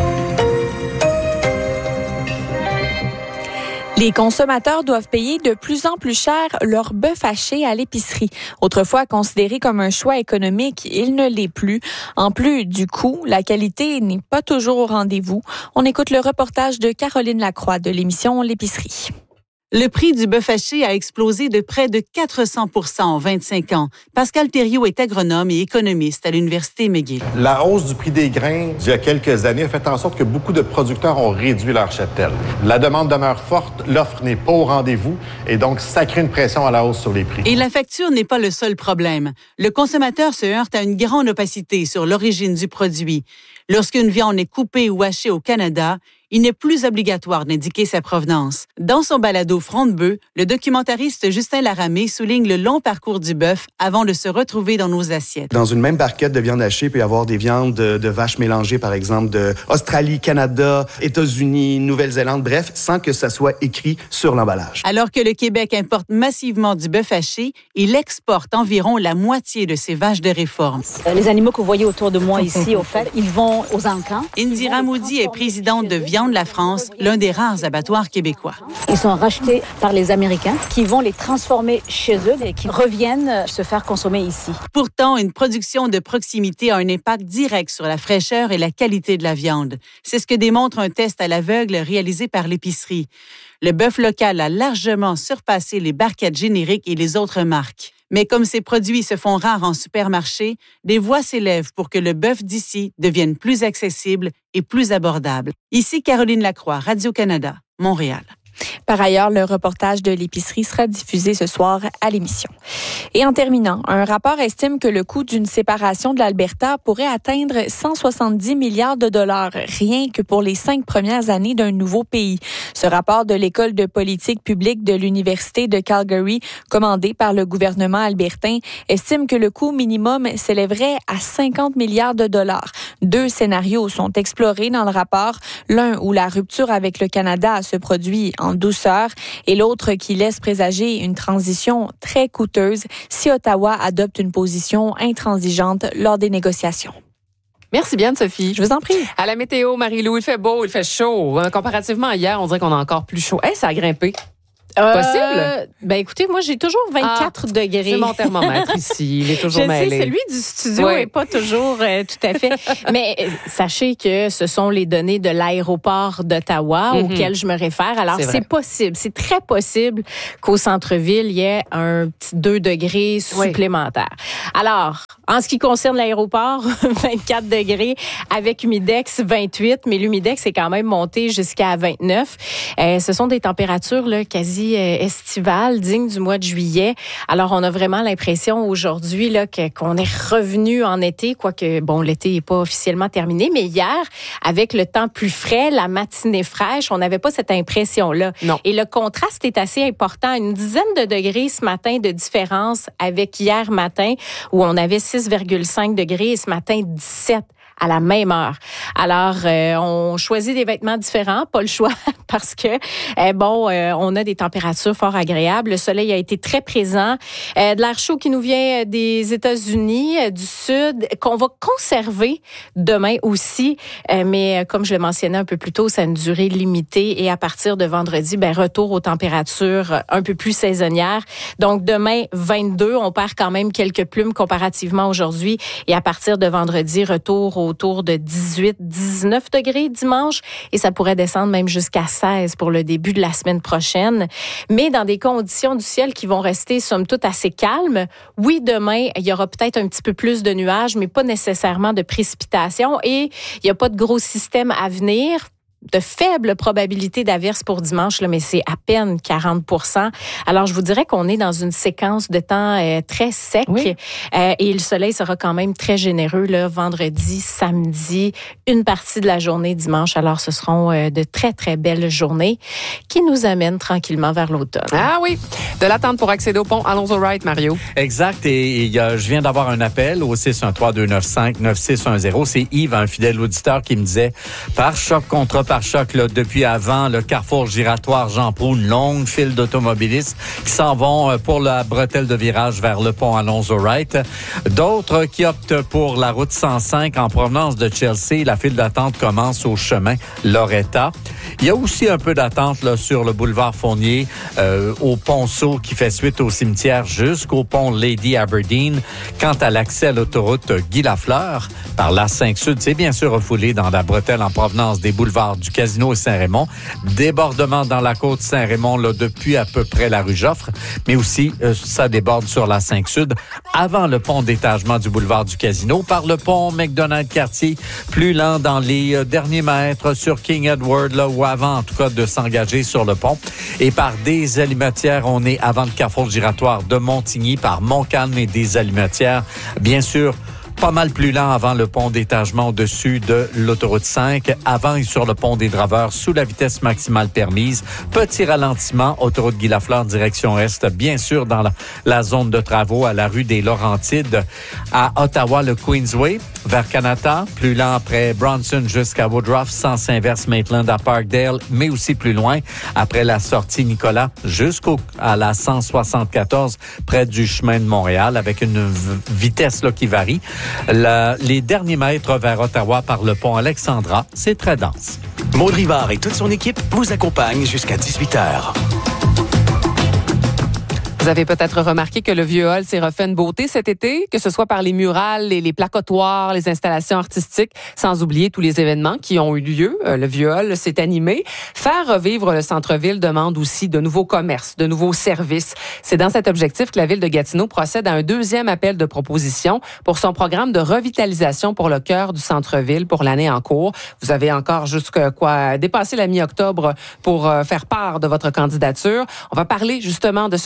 [SPEAKER 9] Les consommateurs doivent payer de plus en plus cher leur bœuf haché à l'épicerie. Autrefois considéré comme un choix économique, il ne l'est plus. En plus du coût, la qualité n'est pas toujours au rendez-vous. On écoute le reportage de Caroline Lacroix de l'émission L'épicerie.
[SPEAKER 14] Le prix du bœuf haché a explosé de près de quatre cents pour cent en vingt-cinq ans. Pascal Thériault est agronome et économiste à l'Université McGill.
[SPEAKER 15] La hausse du prix des grains d'il y a quelques années a fait en sorte que beaucoup de producteurs ont réduit leur cheptel. La demande demeure forte, l'offre n'est pas au rendez-vous et donc ça crée une pression à la hausse sur les prix.
[SPEAKER 14] Et la facture n'est pas le seul problème. Le consommateur se heurte à une grande opacité sur l'origine du produit. Lorsqu'une viande est coupée ou hachée au Canada, il n'est plus obligatoire d'indiquer sa provenance. Dans son balado Front de bœuf, le documentariste Justin Laramé souligne le long parcours du bœuf avant de se retrouver dans nos assiettes.
[SPEAKER 16] Dans une même barquette de viande hachée, il peut y avoir des viandes de, de vaches mélangées, par exemple, de Australie, Canada, États-Unis, Nouvelle-Zélande, bref, sans que ça soit écrit sur l'emballage.
[SPEAKER 14] Alors que le Québec importe massivement du bœuf haché, il exporte environ la moitié de ses vaches de réforme.
[SPEAKER 17] Les animaux que vous voyez autour de moi ici, au fait, ils vont aux encans.
[SPEAKER 14] Indira Moudi est présidente de Viande la France, l'un des rares abattoirs québécois.
[SPEAKER 17] Ils sont rachetés par les Américains qui vont les transformer chez eux et qui reviennent se faire consommer ici.
[SPEAKER 14] Pourtant, une production de proximité a un impact direct sur la fraîcheur et la qualité de la viande. C'est ce que démontre un test à l'aveugle réalisé par l'épicerie. Le bœuf local a largement surpassé les barquettes génériques et les autres marques. Mais comme ces produits se font rares en supermarché, des voix s'élèvent pour que le bœuf d'ici devienne plus accessible et plus abordable. Ici Caroline Lacroix, Radio-Canada, Montréal.
[SPEAKER 9] Par ailleurs, le reportage de l'épicerie sera diffusé ce soir à l'émission. Et en terminant, un rapport estime que le coût d'une séparation de l'Alberta pourrait atteindre cent soixante-dix milliards de dollars, rien que pour les cinq premières années d'un nouveau pays. Ce rapport de l'École de politique publique de l'Université de Calgary, commandé par le gouvernement albertain, estime que le coût minimum s'élèverait à cinquante milliards de dollars. Deux scénarios sont explorés dans le rapport, l'un où la rupture avec le Canada se produit en en douceur et l'autre qui laisse présager une transition très coûteuse si Ottawa adopte une position intransigeante lors des négociations.
[SPEAKER 1] Merci bien, Sophie.
[SPEAKER 9] Je vous en prie.
[SPEAKER 1] À la météo, Marie-Lou, il fait beau, il fait chaud. Comparativement à hier, on dirait qu'on a encore plus chaud. Hey, ça a grimpé.
[SPEAKER 18] Euh,
[SPEAKER 1] Possible?
[SPEAKER 18] Ben écoutez, moi j'ai toujours vingt-quatre
[SPEAKER 1] ah,
[SPEAKER 18] degrés.
[SPEAKER 1] C'est mon thermomètre ici, il est toujours
[SPEAKER 18] Je
[SPEAKER 1] mêlé.
[SPEAKER 18] sais, celui du studio
[SPEAKER 1] oui.
[SPEAKER 18] est pas toujours euh, tout à fait. Mais euh, sachez que ce sont les données de l'aéroport d'Ottawa mm-hmm. auxquelles je me réfère. Alors c'est, c'est possible, c'est très possible qu'au centre-ville il y ait un petit deux degrés supplémentaires. Oui. Alors, en ce qui concerne l'aéroport, vingt-quatre degrés avec humidex vingt-huit, mais l'humidex est quand même monté jusqu'à vingt-neuf. Euh, ce sont des températures là quasi estivale, digne du mois de juillet. Alors, on a vraiment l'impression aujourd'hui là, que, qu'on est revenu en été, quoique, bon, l'été n'est pas officiellement terminé, mais hier, avec le temps plus frais, la matinée fraîche, on n'avait pas cette impression-là.
[SPEAKER 1] Non.
[SPEAKER 18] Et le contraste est assez important. Une dizaine de degrés ce matin de différence avec hier matin, où on avait six virgule cinq degrés et ce matin, dix-sept à la même heure. Alors, euh, on choisit des vêtements différents, pas le choix, parce que, euh, bon, euh, on a des températures fort agréables. Le soleil a été très présent. Euh, de l'air chaud qui nous vient des États-Unis, euh, du Sud, qu'on va conserver demain aussi. Euh, mais comme je le mentionnais un peu plus tôt, ça a une durée limitée et à partir de vendredi, ben, retour aux températures un peu plus saisonnières. Donc, demain, vingt-deux, on perd quand même quelques plumes comparativement aujourd'hui. Et à partir de vendredi, retour au autour de dix-huit dix-neuf degrés dimanche et ça pourrait descendre même jusqu'à seize pour le début de la semaine prochaine. Mais dans des conditions du ciel qui vont rester somme toute assez calmes. Oui, demain, il y aura peut-être un petit peu plus de nuages, mais pas nécessairement de précipitations et il n'y a pas de gros système à venir. De faibles probabilités d'averses pour dimanche, là, mais c'est à peine quarante pour cent. Alors, je vous dirais qu'on est dans une séquence de temps euh, très sec oui. euh, et le soleil sera quand même très généreux là, vendredi, samedi, une partie de la journée dimanche. Alors, ce seront euh, de très, très belles journées qui nous amènent tranquillement vers l'automne.
[SPEAKER 1] Ah oui! De l'attente pour accéder au pont. Allons au right, Mario.
[SPEAKER 3] Exact. Et, et euh, je viens d'avoir un appel au six un trois deux neuf cinq neuf six un zéro. C'est Yves, un fidèle auditeur, qui me disait par choc contre par choc là, depuis avant le carrefour giratoire Jean Proulx, une longue file d'automobilistes qui s'en vont pour la bretelle de virage vers le pont Alonzo-Wright. D'autres qui optent pour la route cent cinq en provenance de Chelsea. La file d'attente commence au chemin Loretta. Il y a aussi un peu d'attente là, sur le boulevard Fournier, euh, au Ponceau qui fait suite au cimetière jusqu'au pont Lady Aberdeen. Quant à l'accès à l'autoroute Guy Lafleur par la cinq Sud, c'est bien sûr refoulé dans la bretelle en provenance des boulevards du Casino et Saint-Raymond. Débordement dans la côte Saint-Raymond là, depuis à peu près la rue Joffre, mais aussi euh, ça déborde sur la cinq Sud avant le pont d'étagement du boulevard du Casino par le pont McDonald-Cartier, plus lent dans les euh, derniers mètres sur King Edward, là, ou avant en tout cas de s'engager sur le pont. Et par des Alimentières, on est avant le carrefour giratoire de Montigny, par Montcalm et des Alimentières. Bien sûr, pas mal plus lent avant le pont d'étagement au-dessus de l'autoroute cinq, avant et sur le pont des Draveurs sous la vitesse maximale permise. Petit ralentissement, autoroute Guy Lafleur direction est, bien sûr dans la, la zone de travaux à la rue des Laurentides. À Ottawa, le Queensway vers Kanata, plus lent après Bronson jusqu'à Woodruff, sens inverse Maitland à Parkdale, mais aussi plus loin après la sortie Nicolas jusqu'à la cent soixante-quatorze près du chemin de Montréal avec une v- vitesse là, qui varie. La, les derniers mètres vers Ottawa par le pont Alexandra, c'est très dense.
[SPEAKER 4] Maud Rivard et toute son équipe vous accompagnent jusqu'à dix-huit heures.
[SPEAKER 1] Vous avez peut-être remarqué que le Vieux-Hall s'est refait une beauté cet été, que ce soit par les murales, les, les placotoires, les installations artistiques, sans oublier tous les événements qui ont eu lieu. Euh, le Vieux-Hall s'est animé. Faire revivre le centre-ville demande aussi de nouveaux commerces, de nouveaux services. C'est dans cet objectif que la Ville de Gatineau procède à un deuxième appel de proposition pour son programme de revitalisation pour le cœur du centre-ville pour l'année en cours. Vous avez encore jusqu'à quoi dépasser la mi-octobre pour euh, faire part de votre candidature. On va parler justement de ce secteur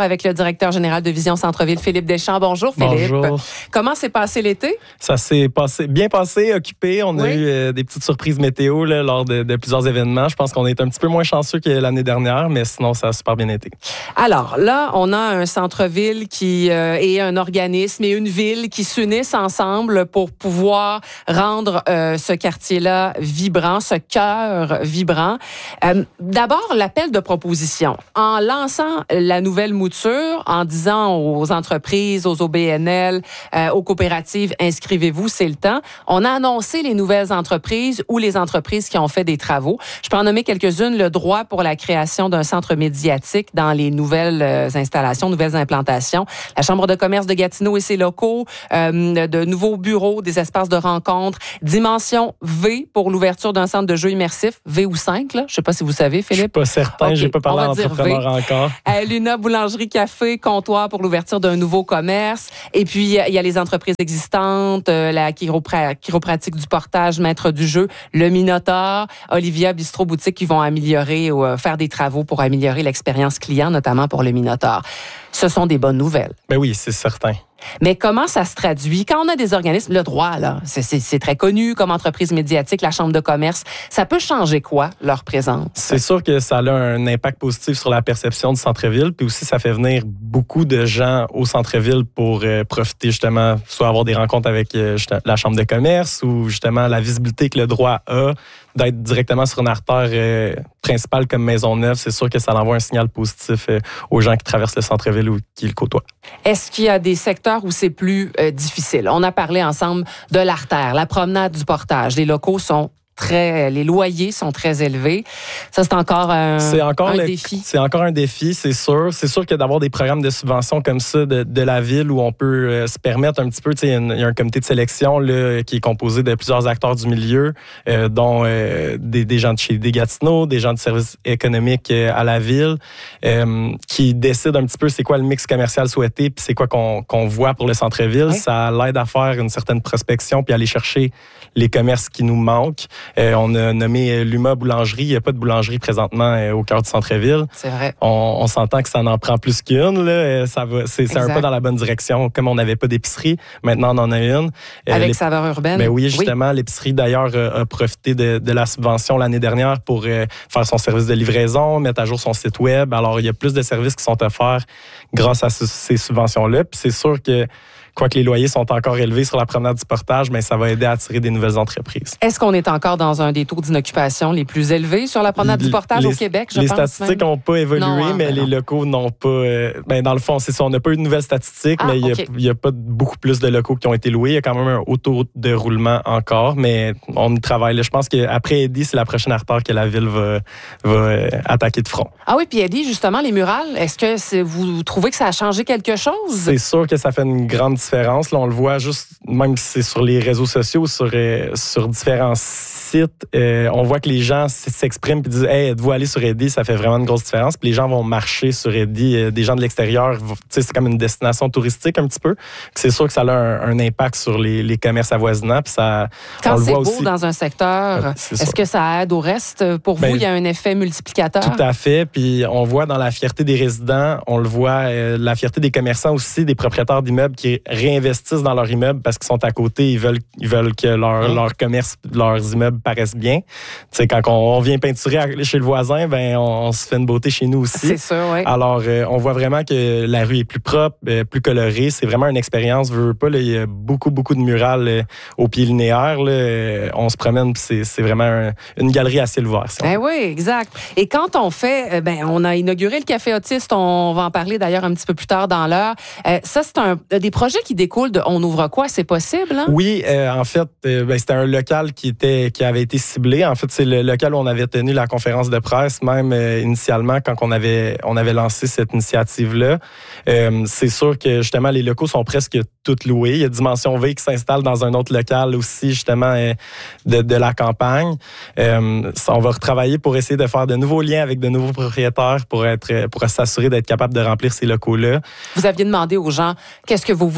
[SPEAKER 1] avec le directeur général de Vision Centre-Ville, Philippe Deschamps. Bonjour, Philippe.
[SPEAKER 19] Bonjour.
[SPEAKER 1] Comment s'est passé l'été?
[SPEAKER 19] Ça s'est passé, bien passé, occupé. On
[SPEAKER 1] oui.
[SPEAKER 19] a eu euh, des petites surprises météo là, lors de, de plusieurs événements. Je pense qu'on est un petit peu moins chanceux que l'année dernière, mais sinon, ça a super bien été.
[SPEAKER 1] Alors, là, on a un centre-ville qui euh, est un organisme et une ville qui s'unissent ensemble pour pouvoir rendre euh, ce quartier-là vibrant, ce cœur vibrant. Euh, d'abord, l'appel de proposition. En lançant la nouvelle mouture, en disant aux entreprises, aux O B N L, euh, aux coopératives, inscrivez-vous, c'est le temps. On a annoncé les nouvelles entreprises ou les entreprises qui ont fait des travaux. Je peux en nommer quelques-unes. Le droit pour la création d'un centre médiatique dans les nouvelles euh, installations, nouvelles implantations. La Chambre de commerce de Gatineau et ses locaux, euh, de nouveaux bureaux, des espaces de rencontres. Dimension V pour l'ouverture d'un centre de jeux immersif, V ou cinq, là. Je sais pas si vous savez, Philippe.
[SPEAKER 19] Je suis pas certain, okay. J'ai pas parlé à l'entrepreneur encore.
[SPEAKER 1] Euh, Luna Boulangerie Café, comptoir pour l'ouverture d'un nouveau commerce. Et puis, il y a les entreprises existantes, euh, la chiropra- chiropratique du portage, maître du jeu, le Minotaure, Olivia Bistro Boutique qui vont améliorer ou euh, faire des travaux pour améliorer l'expérience client, notamment pour le Minotaure. Ce sont des bonnes nouvelles.
[SPEAKER 19] Ben oui, c'est certain.
[SPEAKER 1] Mais comment ça se traduit? Quand on a des organismes, le droit, là, c'est, c'est, c'est très connu comme entreprise médiatique, la Chambre de commerce, ça peut changer quoi, leur présence?
[SPEAKER 19] C'est sûr que ça a un impact positif sur la perception du centre-ville, puis aussi ça fait venir beaucoup de gens au centre-ville pour euh, profiter justement, soit avoir des rencontres avec euh, la Chambre de commerce ou justement la visibilité que le droit a d'être directement sur une artère euh, principale comme Maisonneuve. C'est sûr que ça envoie un signal positif euh, aux gens qui traversent le centre-ville ou qui le côtoient.
[SPEAKER 1] Est-ce qu'il y a des secteurs où c'est plus euh, difficile? On a parlé ensemble de l'artère, la promenade du portage. Les locaux sont très, les loyers sont très élevés. Ça, c'est encore un,
[SPEAKER 19] c'est encore
[SPEAKER 1] un
[SPEAKER 19] le,
[SPEAKER 1] défi.
[SPEAKER 19] C'est encore un défi, c'est sûr. C'est sûr que d'avoir des programmes de subvention comme ça de, de la ville où on peut euh, se permettre un petit peu, tu sais, il y a un comité de sélection là, qui est composé de plusieurs acteurs du milieu, euh, dont euh, des, des gens de chez des Gatineau, des gens de services économiques euh, à la ville, euh, qui décident un petit peu c'est quoi le mix commercial souhaité puis c'est quoi qu'on, qu'on voit pour le centre-ville. Oui. Ça l'aide à faire une certaine prospection puis aller chercher les commerces qui nous manquent. Euh, on a nommé Luma Boulangerie. Il n'y a pas de boulangerie présentement euh, au cœur du centre-ville.
[SPEAKER 1] C'est vrai.
[SPEAKER 19] On, on s'entend que ça en prend plus qu'une. Là. Ça va, c'est, c'est un pas dans la bonne direction. Comme on n'avait pas d'épicerie, maintenant on en a une.
[SPEAKER 1] Avec euh, saveur urbaine.
[SPEAKER 19] Ben oui, justement. Oui. L'épicerie, d'ailleurs, a, a profité de, de la subvention l'année dernière pour euh, faire son service de livraison, mettre à jour son site web. Alors, il y a plus de services qui sont offerts grâce à ce, ces subventions-là. Puis c'est sûr que quoique les loyers sont encore élevés sur la promenade du portage, mais ça va aider à attirer des nouvelles entreprises.
[SPEAKER 1] Est-ce qu'on est encore dans un des taux d'inoccupation les plus élevés sur la promenade du portage
[SPEAKER 19] les,
[SPEAKER 1] au Québec, je
[SPEAKER 19] les
[SPEAKER 1] pense?
[SPEAKER 19] Les statistiques n'ont pas évolué, non, hein, mais ben les non. locaux n'ont pas... Euh, ben dans le fond, c'est ça, on n'a pas eu de nouvelles statistiques, ah, mais il okay. n'y a, a pas beaucoup plus de locaux qui ont été loués. Il y a quand même un haut taux de roulement encore, mais on y travaille. Là, je pense qu'après Eddy, c'est la prochaine artère que la ville va, va euh, attaquer de front.
[SPEAKER 1] Ah oui, puis Eddy, justement, les murales, est-ce que c'est, vous trouvez que ça a changé quelque chose?
[SPEAKER 19] C'est sûr que ça fait une grande différence. Là, on le voit juste, même si c'est sur les réseaux sociaux, sur, euh, sur différents sites, euh, on voit que les gens s'expriment et disent « Hey, êtes-vous allé sur Eddy? » Ça fait vraiment une grosse différence. Puis les gens vont marcher sur Eddy. Euh, des gens de l'extérieur, c'est comme une destination touristique un petit peu. C'est sûr que ça a un, un impact sur les, les commerces avoisinants. Puis ça,
[SPEAKER 1] Quand
[SPEAKER 19] on
[SPEAKER 1] c'est
[SPEAKER 19] le voit
[SPEAKER 1] beau
[SPEAKER 19] aussi.
[SPEAKER 1] Dans un secteur, ouais, est-ce sûr. que ça aide au reste? Pour ben, vous, il y a un effet multiplicateur?
[SPEAKER 19] Tout à fait. Puis on voit dans la fierté des résidents, on le voit, euh, la fierté des commerçants aussi, des propriétaires d'immeubles qui réinvestissent dans leur immeuble parce qu'ils sont à côté, ils veulent, ils veulent que leur, mmh. leur commerce, leurs immeubles paraissent bien. Tu sais, quand on, on vient peinturer chez le voisin, ben on, on se fait une beauté chez nous aussi.
[SPEAKER 1] C'est ça, oui.
[SPEAKER 19] Alors, euh, on voit vraiment que la rue est plus propre, euh, plus colorée. C'est vraiment une expérience. Veux, veux pas, là, il y a beaucoup, beaucoup de murales euh, au pied linéaire. Là, euh, on se promène, puis c'est, c'est vraiment un, une galerie à ciel ouvert. Si
[SPEAKER 1] ben oui, exact. Et quand on fait, ben on a inauguré le Café Autiste, on va en parler d'ailleurs un petit peu plus tard dans l'heure. Euh, ça, c'est un des projets qui découlent de On ouvre quoi? C'est possible, hein?
[SPEAKER 19] Oui, euh, en fait, euh, ben, c'était un local qui était qui avait été ciblé. En fait, c'est le local où on avait tenu la conférence de presse, même euh, initialement, quand on avait, on avait lancé cette initiative-là. Euh, c'est sûr que, justement, les locaux sont presque tous loués. Il y a Dimension V qui s'installe dans un autre local aussi, justement, euh, de, de la campagne. Euh, on va retravailler pour essayer de faire de nouveaux liens avec de nouveaux propriétaires pour, être, pour s'assurer d'être capable de remplir ces locaux-là.
[SPEAKER 1] Vous aviez demandé aux gens, qu'est-ce que vous voulez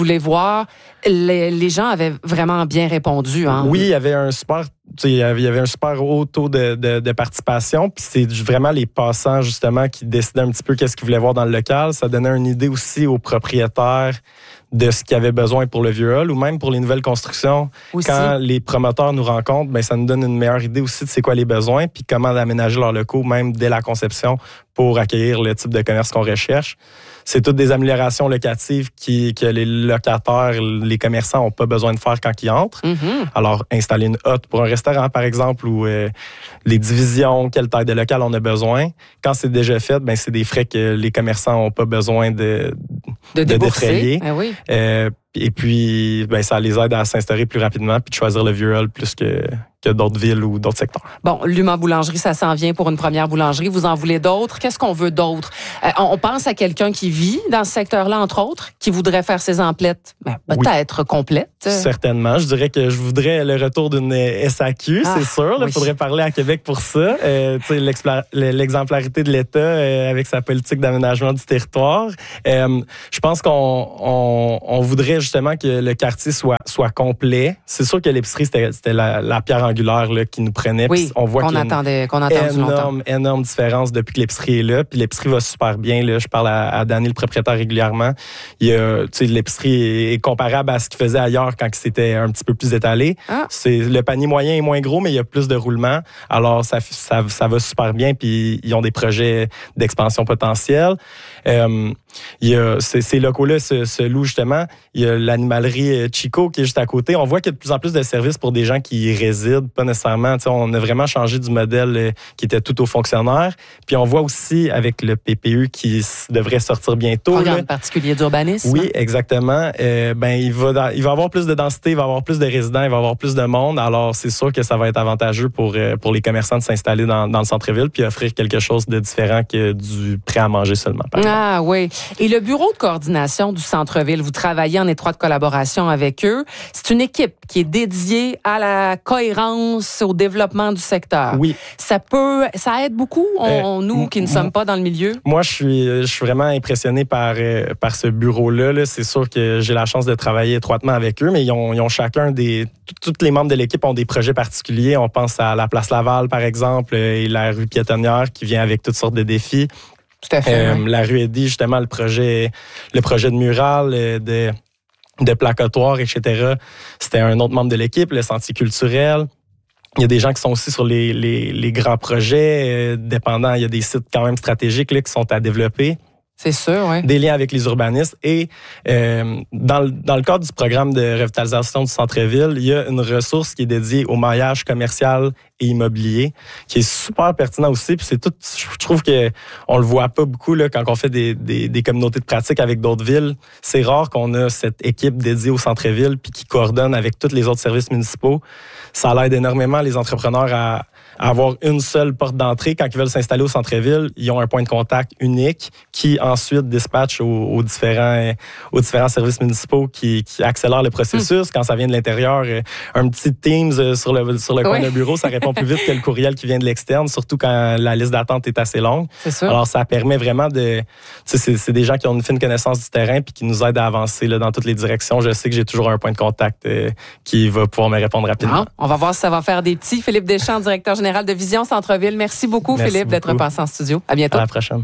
[SPEAKER 1] voulez voir. Les, les gens avaient vraiment bien répondu. Hein?
[SPEAKER 19] Oui, il y avait un super, il y avait un super haut taux de, de, de participation. Puis c'est vraiment les passants, justement, qui décidaient un petit peu qu'est-ce qu'ils voulaient voir dans le local. Ça donnait une idée aussi aux propriétaires de ce qu'ils avaient besoin pour le vieux hall ou même pour les nouvelles constructions. Aussi. Quand les promoteurs nous rencontrent, ben ça nous donne une meilleure idée aussi de c'est quoi les besoins puis comment aménager leurs locaux, même dès la conception, pour accueillir le type de commerce qu'on recherche. C'est toutes des améliorations locatives qui, que les locataires, les commerçants n'ont pas besoin de faire quand ils entrent. Mm-hmm. Alors, installer une hotte pour un restaurant, par exemple, ou euh, les divisions, quelle taille de local on a besoin. Quand c'est déjà fait, ben c'est des frais que les commerçants n'ont pas besoin de,
[SPEAKER 1] de, de
[SPEAKER 19] défrayer.
[SPEAKER 1] Ah oui.
[SPEAKER 19] Euh, et puis, ben, ça les aide à s'installer plus rapidement puis de choisir le vieux hall plus que, que d'autres villes ou d'autres secteurs.
[SPEAKER 1] Bon, Luma Boulangerie, ça s'en vient pour une première boulangerie. Vous en voulez d'autres? Qu'est-ce qu'on veut d'autre? Euh, on pense à quelqu'un qui vit dans ce secteur-là, entre autres, qui voudrait faire ses emplettes ben, peut-être oui. complètes.
[SPEAKER 19] Certainement. Je dirais que je voudrais le retour d'une S A Q, ah, c'est sûr. Il oui. faudrait parler à Québec pour ça. Euh, l'exemplarité de l'État euh, avec sa politique d'aménagement du territoire. Euh, je pense qu'on on, on voudrait justement que le quartier soit, soit complet. C'est sûr que l'épicerie, c'était, c'était la, la pierre angulaire là, qui nous prenait.
[SPEAKER 1] Oui, on voit qu'on qu'il y a attendait, qu'on attendait
[SPEAKER 19] énorme,
[SPEAKER 1] longtemps.
[SPEAKER 19] énorme différence depuis que l'épicerie est là. Puis l'épicerie va super bien. Là. Je parle à, à Danny, le propriétaire, régulièrement. Il y a, l'épicerie est comparable à ce qu'il faisait ailleurs quand c'était un petit peu plus étalé. Ah. C'est, le panier moyen est moins gros, mais il y a plus de roulement. Alors, ça, ça, ça va super bien. Puis ils ont des projets d'expansion potentielle. Euh, il y a, ces, ces locaux-là se, se louent justement. Il y a l'animalerie Chico qui est juste à côté. On voit qu'il y a de plus en plus de services pour des gens qui y résident, pas nécessairement. T'sais, on a vraiment changé du modèle qui était tout aux fonctionnaires. Puis on voit aussi avec le P P U qui devrait sortir bientôt.
[SPEAKER 1] Programme particulier d'urbanisme.
[SPEAKER 19] Oui, exactement. Euh, ben il va, il va avoir plus de densité, il va avoir plus de résidents, il va avoir plus de monde. Alors c'est sûr que ça va être avantageux pour pour les commerçants de s'installer dans, dans le centre-ville puis offrir quelque chose de différent que du prêt à manger seulement.
[SPEAKER 1] Ah oui. Et le bureau de coordination du centre-ville, vous travaillez en étroite collaboration avec eux. C'est une équipe qui est dédiée à la cohérence, au développement du secteur.
[SPEAKER 19] Oui.
[SPEAKER 1] Ça peut, ça aide beaucoup, on, euh, nous qui ne m- sommes pas dans le milieu.
[SPEAKER 19] Moi, je suis, je suis vraiment impressionné par, euh, par ce bureau-là. Là. C'est sûr que j'ai la chance de travailler étroitement avec eux, mais ils ont, ils ont chacun des, tous les membres de l'équipe ont des projets particuliers. On pense à la Place Laval, par exemple, et la rue piétonnière qui vient avec toutes sortes de défis.
[SPEAKER 1] Tout à fait.
[SPEAKER 19] Euh,
[SPEAKER 1] oui.
[SPEAKER 19] La rue Eddy, justement, le projet, le projet de mural, de, de placotoir, et cetera. C'était un autre membre de l'équipe, le sentier culturel. Il y a des gens qui sont aussi sur les, les, les grands projets, euh, dépendants. Il y a des sites quand même stratégiques là, qui sont à développer.
[SPEAKER 1] C'est sûr, oui.
[SPEAKER 19] Des liens avec les urbanistes. Et euh, dans, le, dans le cadre du programme de revitalisation du centre-ville, il y a une ressource qui est dédiée au maillage commercial et immobilier, qui est super pertinent aussi. Puis c'est tout, je trouve que on le voit pas beaucoup là quand on fait des, des, des communautés de pratique avec d'autres villes. C'est rare qu'on a cette équipe dédiée au centre-ville puis qui coordonne avec tous les autres services municipaux. Ça l'aide énormément les entrepreneurs à, à avoir une seule porte d'entrée. Quand ils veulent s'installer au centre-ville, ils ont un point de contact unique qui ensuite dispatche aux, aux, différents, aux différents services municipaux qui, qui accélèrent le processus. Mmh. Quand ça vient de l'intérieur, un petit Teams sur le, sur le coin oui. d'un bureau, ça répond plus vite que le courriel qui vient de l'externe, surtout quand la liste d'attente est assez longue.
[SPEAKER 1] C'est sûr.
[SPEAKER 19] Alors, ça permet vraiment de... Tu sais, c'est, c'est des gens qui ont une fine connaissance du terrain puis qui nous aident à avancer là, dans toutes les directions. Je sais que j'ai toujours un point de contact euh, qui va pouvoir me répondre rapidement.
[SPEAKER 1] Ah, on va voir si ça va faire des petits. Philippe Deschamps, directeur général de Vision Centre-Ville. Merci beaucoup,
[SPEAKER 19] Merci
[SPEAKER 1] Philippe,
[SPEAKER 19] beaucoup.
[SPEAKER 1] d'être passé en studio. À bientôt.
[SPEAKER 19] À la prochaine.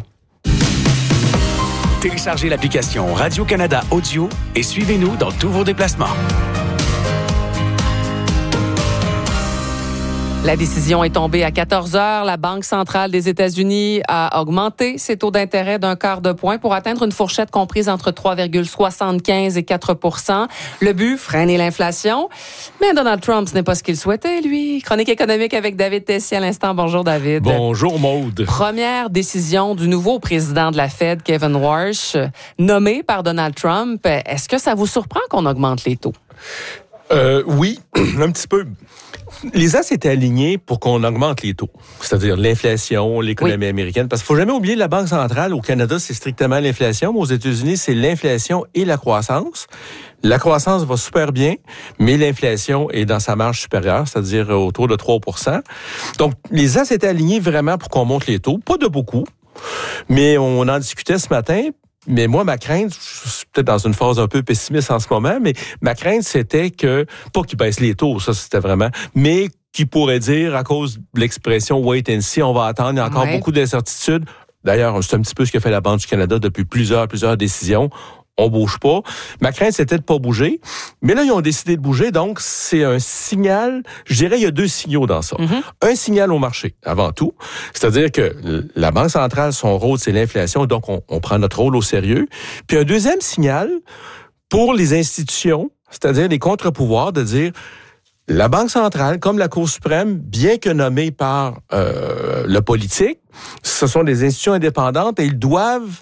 [SPEAKER 4] Téléchargez l'application Radio-Canada Audio et suivez-nous dans tous vos déplacements.
[SPEAKER 1] La décision est tombée à quatorze heures. La Banque centrale des États-Unis a augmenté ses taux d'intérêt d'un quart de point pour atteindre une fourchette comprise entre trois virgule soixante-quinze et quatre pour cent. Le but, freiner l'inflation. Mais Donald Trump, ce n'est pas ce qu'il souhaitait, lui. Chronique économique avec David Tessier à l'instant. Bonjour, David.
[SPEAKER 20] Bonjour, Maude.
[SPEAKER 1] Première décision du nouveau président de la Fed, Kevin Warsh, nommé par Donald Trump. Est-ce que ça vous surprend qu'on augmente les taux?
[SPEAKER 20] Euh, oui, un petit peu. Les as étaient alignés pour qu'on augmente les taux, c'est-à-dire l'inflation, l'économie oui. américaine. Parce qu'il ne faut jamais oublier la Banque centrale. Au Canada, c'est strictement l'inflation, mais aux États-Unis, c'est l'inflation et la croissance. La croissance va super bien, mais l'inflation est dans sa marge supérieure, c'est-à-dire autour de trois pour cent. Donc, les as étaient alignés vraiment pour qu'on monte les taux. Pas de beaucoup, mais on en discutait ce matin. Mais moi, ma crainte, je suis peut-être dans une phase un peu pessimiste en ce moment, mais ma crainte, c'était que, pas qu'ils baissent les taux, ça c'était vraiment, mais qui pourrait dire, à cause de l'expression « wait and see », on va attendre, il y a encore ouais. beaucoup d'incertitudes. D'ailleurs, c'est un petit peu ce que fait la Banque du Canada depuis plusieurs, plusieurs décisions. On bouge pas. Ma crainte, c'était de pas bouger. Mais là, ils ont décidé de bouger, donc c'est un signal. Je dirais, il y a deux signaux dans ça. Mm-hmm. Un signal au marché, avant tout. C'est-à-dire que la Banque centrale, son rôle, c'est l'inflation, donc on, on prend notre rôle au sérieux. Puis un deuxième signal pour les institutions, c'est-à-dire les contre-pouvoirs, de dire la Banque centrale, comme la Cour suprême, bien que nommée par euh, le politique, ce sont des institutions indépendantes et ils doivent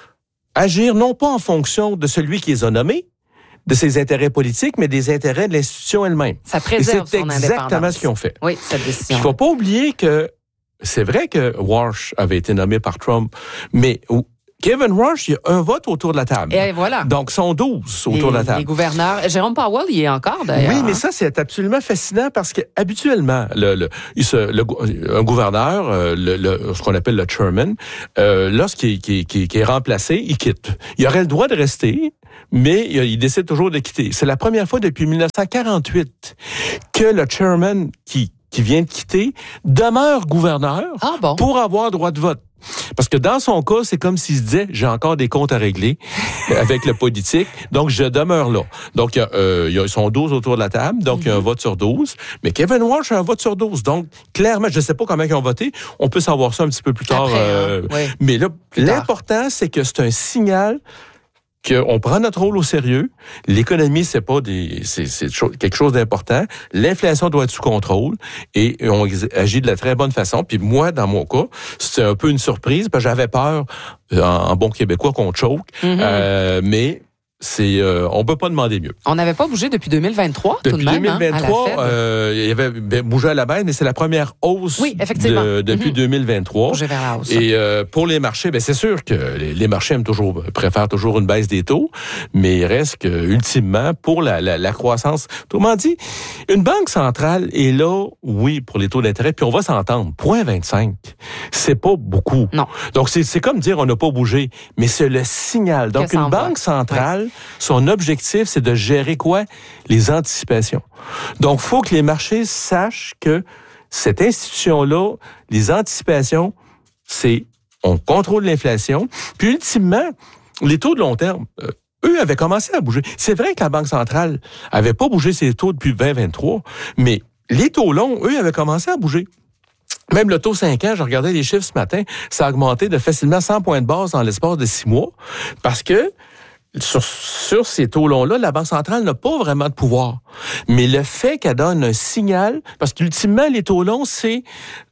[SPEAKER 20] agir non pas en fonction de celui qui les a nommés, de ses intérêts politiques, mais des intérêts de l'institution elle-même.
[SPEAKER 1] Ça préserve son indépendance.
[SPEAKER 20] C'est exactement ce qu'ils ont fait.
[SPEAKER 1] Oui, cette décision.
[SPEAKER 20] Il ne faut pas oublier que c'est vrai que Warsh avait été nommé par Trump, mais Kevin Warsh, il y a un vote autour de la table.
[SPEAKER 1] Et voilà.
[SPEAKER 20] Donc, sont douze autour
[SPEAKER 1] les,
[SPEAKER 20] de la table.
[SPEAKER 1] Les gouverneurs. Jérôme Powell, il y est encore, d'ailleurs.
[SPEAKER 20] Oui, mais ça, c'est absolument fascinant parce que habituellement, le, le, le, le, un gouverneur, le, le, ce qu'on appelle le chairman, euh, lorsqu'il qui, qui, qui est remplacé, il quitte. Il aurait le droit de rester, mais il décide toujours de quitter. C'est la première fois depuis dix-neuf cent quarante-huit que le chairman qui, qui vient de quitter demeure gouverneur ah bon? pour avoir droit de vote. Parce que dans son cas, c'est comme s'il se disait, j'ai encore des comptes à régler avec le politique, donc je demeure là. Donc, euh, ils sont douze autour de la table, donc mm-hmm. il y a un vote sur douze. Mais Kevin Warsh a un vote sur douze. Donc, clairement, je ne sais pas comment ils ont voté. On peut savoir ça un petit peu plus tard.
[SPEAKER 1] Après,
[SPEAKER 20] euh,
[SPEAKER 1] hein? oui.
[SPEAKER 20] Mais là,
[SPEAKER 1] plus
[SPEAKER 20] l'important,
[SPEAKER 1] tard.
[SPEAKER 20] c'est que c'est un signal qu'on prend notre rôle au sérieux. L'économie, c'est pas des, c'est, c'est quelque chose d'important. L'inflation doit être sous contrôle et on agit de la très bonne façon. Puis moi, dans mon cas, c'était un peu une surprise parce que j'avais peur, en, en bon québécois, qu'on choke. Mm-hmm. Euh, mais c'est, euh, on peut pas demander mieux.
[SPEAKER 1] On n'avait pas bougé depuis deux mille vingt-trois,
[SPEAKER 20] depuis
[SPEAKER 1] tout de même,
[SPEAKER 20] deux mille vingt-trois,
[SPEAKER 1] hein, à la Fed.
[SPEAKER 20] Euh, il y avait ben, bougé à la baisse, mais c'est la première hausse
[SPEAKER 1] oui, effectivement.
[SPEAKER 20] De, depuis mm-hmm. deux mille vingt-trois.
[SPEAKER 1] Bougé vers la hausse.
[SPEAKER 20] Et euh, pour les marchés, ben c'est sûr que les, les marchés aiment toujours, préfèrent toujours une baisse des taux, mais il reste que, ultimement, pour la, la, la croissance, autrement dit, une banque centrale est là, oui, pour les taux d'intérêt, puis on va s'entendre, zéro virgule vingt-cinq, c'est pas beaucoup.
[SPEAKER 1] Non.
[SPEAKER 20] Donc, c'est, c'est comme dire on n'a pas bougé, mais c'est le signal. Donc, une banque centrale, ouais. son objectif, c'est de gérer quoi? Les anticipations. Donc, il faut que les marchés sachent que cette institution-là, les anticipations, c'est on contrôle l'inflation. Puis, ultimement, les taux de long terme, euh, eux avaient commencé à bouger. C'est vrai que la Banque centrale avait pas bougé ses taux depuis vingt vingt-trois, mais les taux longs, eux, avaient commencé à bouger. Même le taux cinq ans, je regardais les chiffres ce matin, ça a augmenté de facilement cent points de base dans l'espace de six mois parce que Sur, sur ces taux longs-là, la Banque centrale n'a pas vraiment de pouvoir. Mais le fait qu'elle donne un signal, parce qu'ultimement, les taux longs, c'est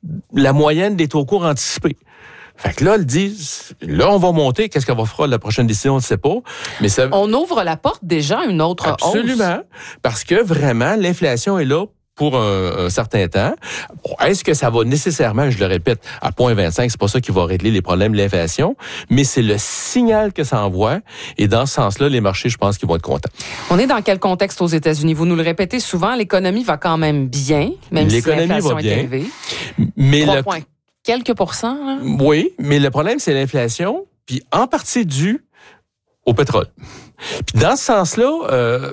[SPEAKER 20] la moyenne des taux courts anticipés. Fait que là, elle dit, là, on va monter. Qu'est-ce qu'elle va faire la prochaine décision? On ne sait pas. Mais ça...
[SPEAKER 1] On ouvre la porte déjà à une autre
[SPEAKER 20] Absolument, hausse. Absolument. Parce que vraiment, l'inflation est là pour un, un certain temps. Bon, est-ce que ça va nécessairement, je le répète, à zéro virgule vingt-cinq, c'est pas ça qui va régler les problèmes de l'inflation, mais c'est le signal que ça envoie. Et dans ce sens-là, les marchés, je pense qu'ils vont être contents.
[SPEAKER 1] On est dans quel contexte aux États-Unis? Vous nous le répétez souvent, l'économie va quand même bien, même l'économie si l'inflation va bien, est élevée.
[SPEAKER 20] Mais
[SPEAKER 1] trois
[SPEAKER 20] le...
[SPEAKER 1] points quelques pourcents. Là.
[SPEAKER 20] Oui, mais le problème, c'est l'inflation, puis en partie due au pétrole. Puis dans ce sens-là, euh,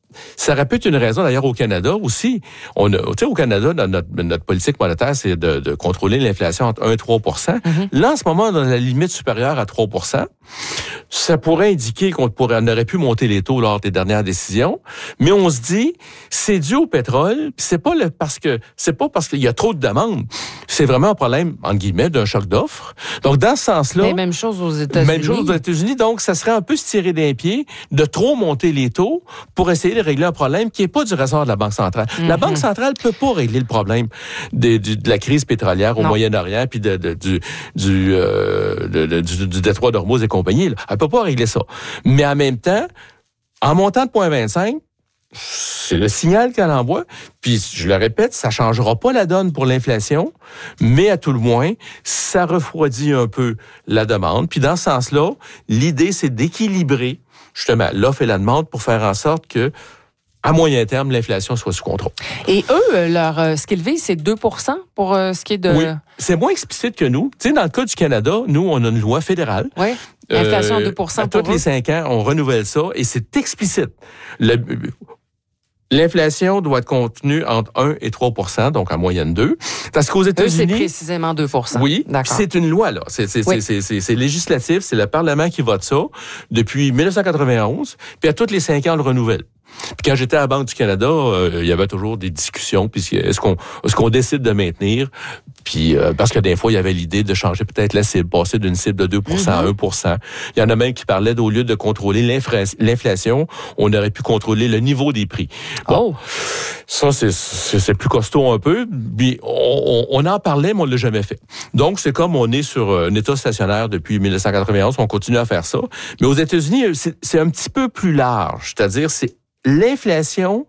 [SPEAKER 20] ça aurait pu être une raison, d'ailleurs, au Canada aussi. On a, tu sais, au Canada, notre, notre politique monétaire, c'est de, de contrôler l'inflation entre un et trois pour cent. Mm-hmm. Là, en ce moment, on a la limite supérieure à trois pour cent. Ça pourrait indiquer qu'on pourrait, on aurait pu monter les taux lors des dernières décisions. Mais on se dit, c'est dû au pétrole, puis c'est pas le, parce que, c'est pas parce qu'il y a trop de demandes. C'est vraiment un problème, entre guillemets, d'un choc d'offres. Donc, dans ce sens-là.
[SPEAKER 1] Mais même chose aux États-Unis.
[SPEAKER 20] Même chose aux États-Unis. Donc, ça serait un peu se tirer d'un pied de trop monter les taux pour essayer de régler un problème qui n'est pas du ressort de la Banque centrale. Mm-hmm. La Banque centrale peut pas régler le problème de, de, de la crise pétrolière au non. Moyen-Orient puis de, de, du, du, euh, de, de, du, du détroit d'Ormuz et compagnie. Là. Elle peut pas régler ça. Mais en même temps, en montant de zéro virgule vingt-cinq, c'est le signal qu'elle envoie. Puis, je le répète, ça changera pas la donne pour l'inflation, mais à tout le moins, ça refroidit un peu la demande. Puis, dans ce sens-là, l'idée, c'est d'équilibrer justement l'offre et la demande pour faire en sorte que à moyen terme, l'inflation soit sous contrôle.
[SPEAKER 1] Et eux, leur, euh, ce qu'ils visent, c'est deux pour cent pour euh, ce qui est de...
[SPEAKER 20] Oui, c'est moins explicite que nous. Tu sais, dans le cas du Canada, nous, on a une loi fédérale.
[SPEAKER 1] Oui. Inflation à deux pour cent
[SPEAKER 20] à
[SPEAKER 1] pour
[SPEAKER 20] tous les
[SPEAKER 1] eux.
[SPEAKER 20] cinq ans, on renouvelle ça et c'est explicite. Le, L'inflation doit être contenue entre un et trois pour cent, donc en moyenne deux. Parce qu'aux États-Unis...
[SPEAKER 1] Eux, c'est précisément deux pour cent.
[SPEAKER 20] Oui,
[SPEAKER 1] d'accord.
[SPEAKER 20] C'est une loi, là. C'est, c'est,
[SPEAKER 1] oui.
[SPEAKER 20] c'est, c'est, c'est législatif, c'est le Parlement qui vote ça depuis dix-neuf cent quatre-vingt-onze, puis à tous les cinq ans, on le renouvelle. Puis quand j'étais à la Banque du Canada, euh, il y avait toujours des discussions, puis est-ce qu'on, est-ce qu'on décide de maintenir, puis euh, parce que des fois, il y avait l'idée de changer peut-être la cible, passer d'une cible de deux pour cent mm-hmm. à un pour cent. Il y en a même qui parlaient d'au lieu de contrôler l'infra- l'inflation, on aurait pu contrôler le niveau des prix. Bon, oh. ça, c'est, c'est, c'est plus costaud un peu, puis on, on en parlait, mais on l'a jamais fait. Donc, c'est comme on est sur un état stationnaire depuis dix-neuf cent quatre-vingt-onze, on continue à faire ça. Mais aux États-Unis, c'est, c'est un petit peu plus large, c'est-à-dire c'est l'inflation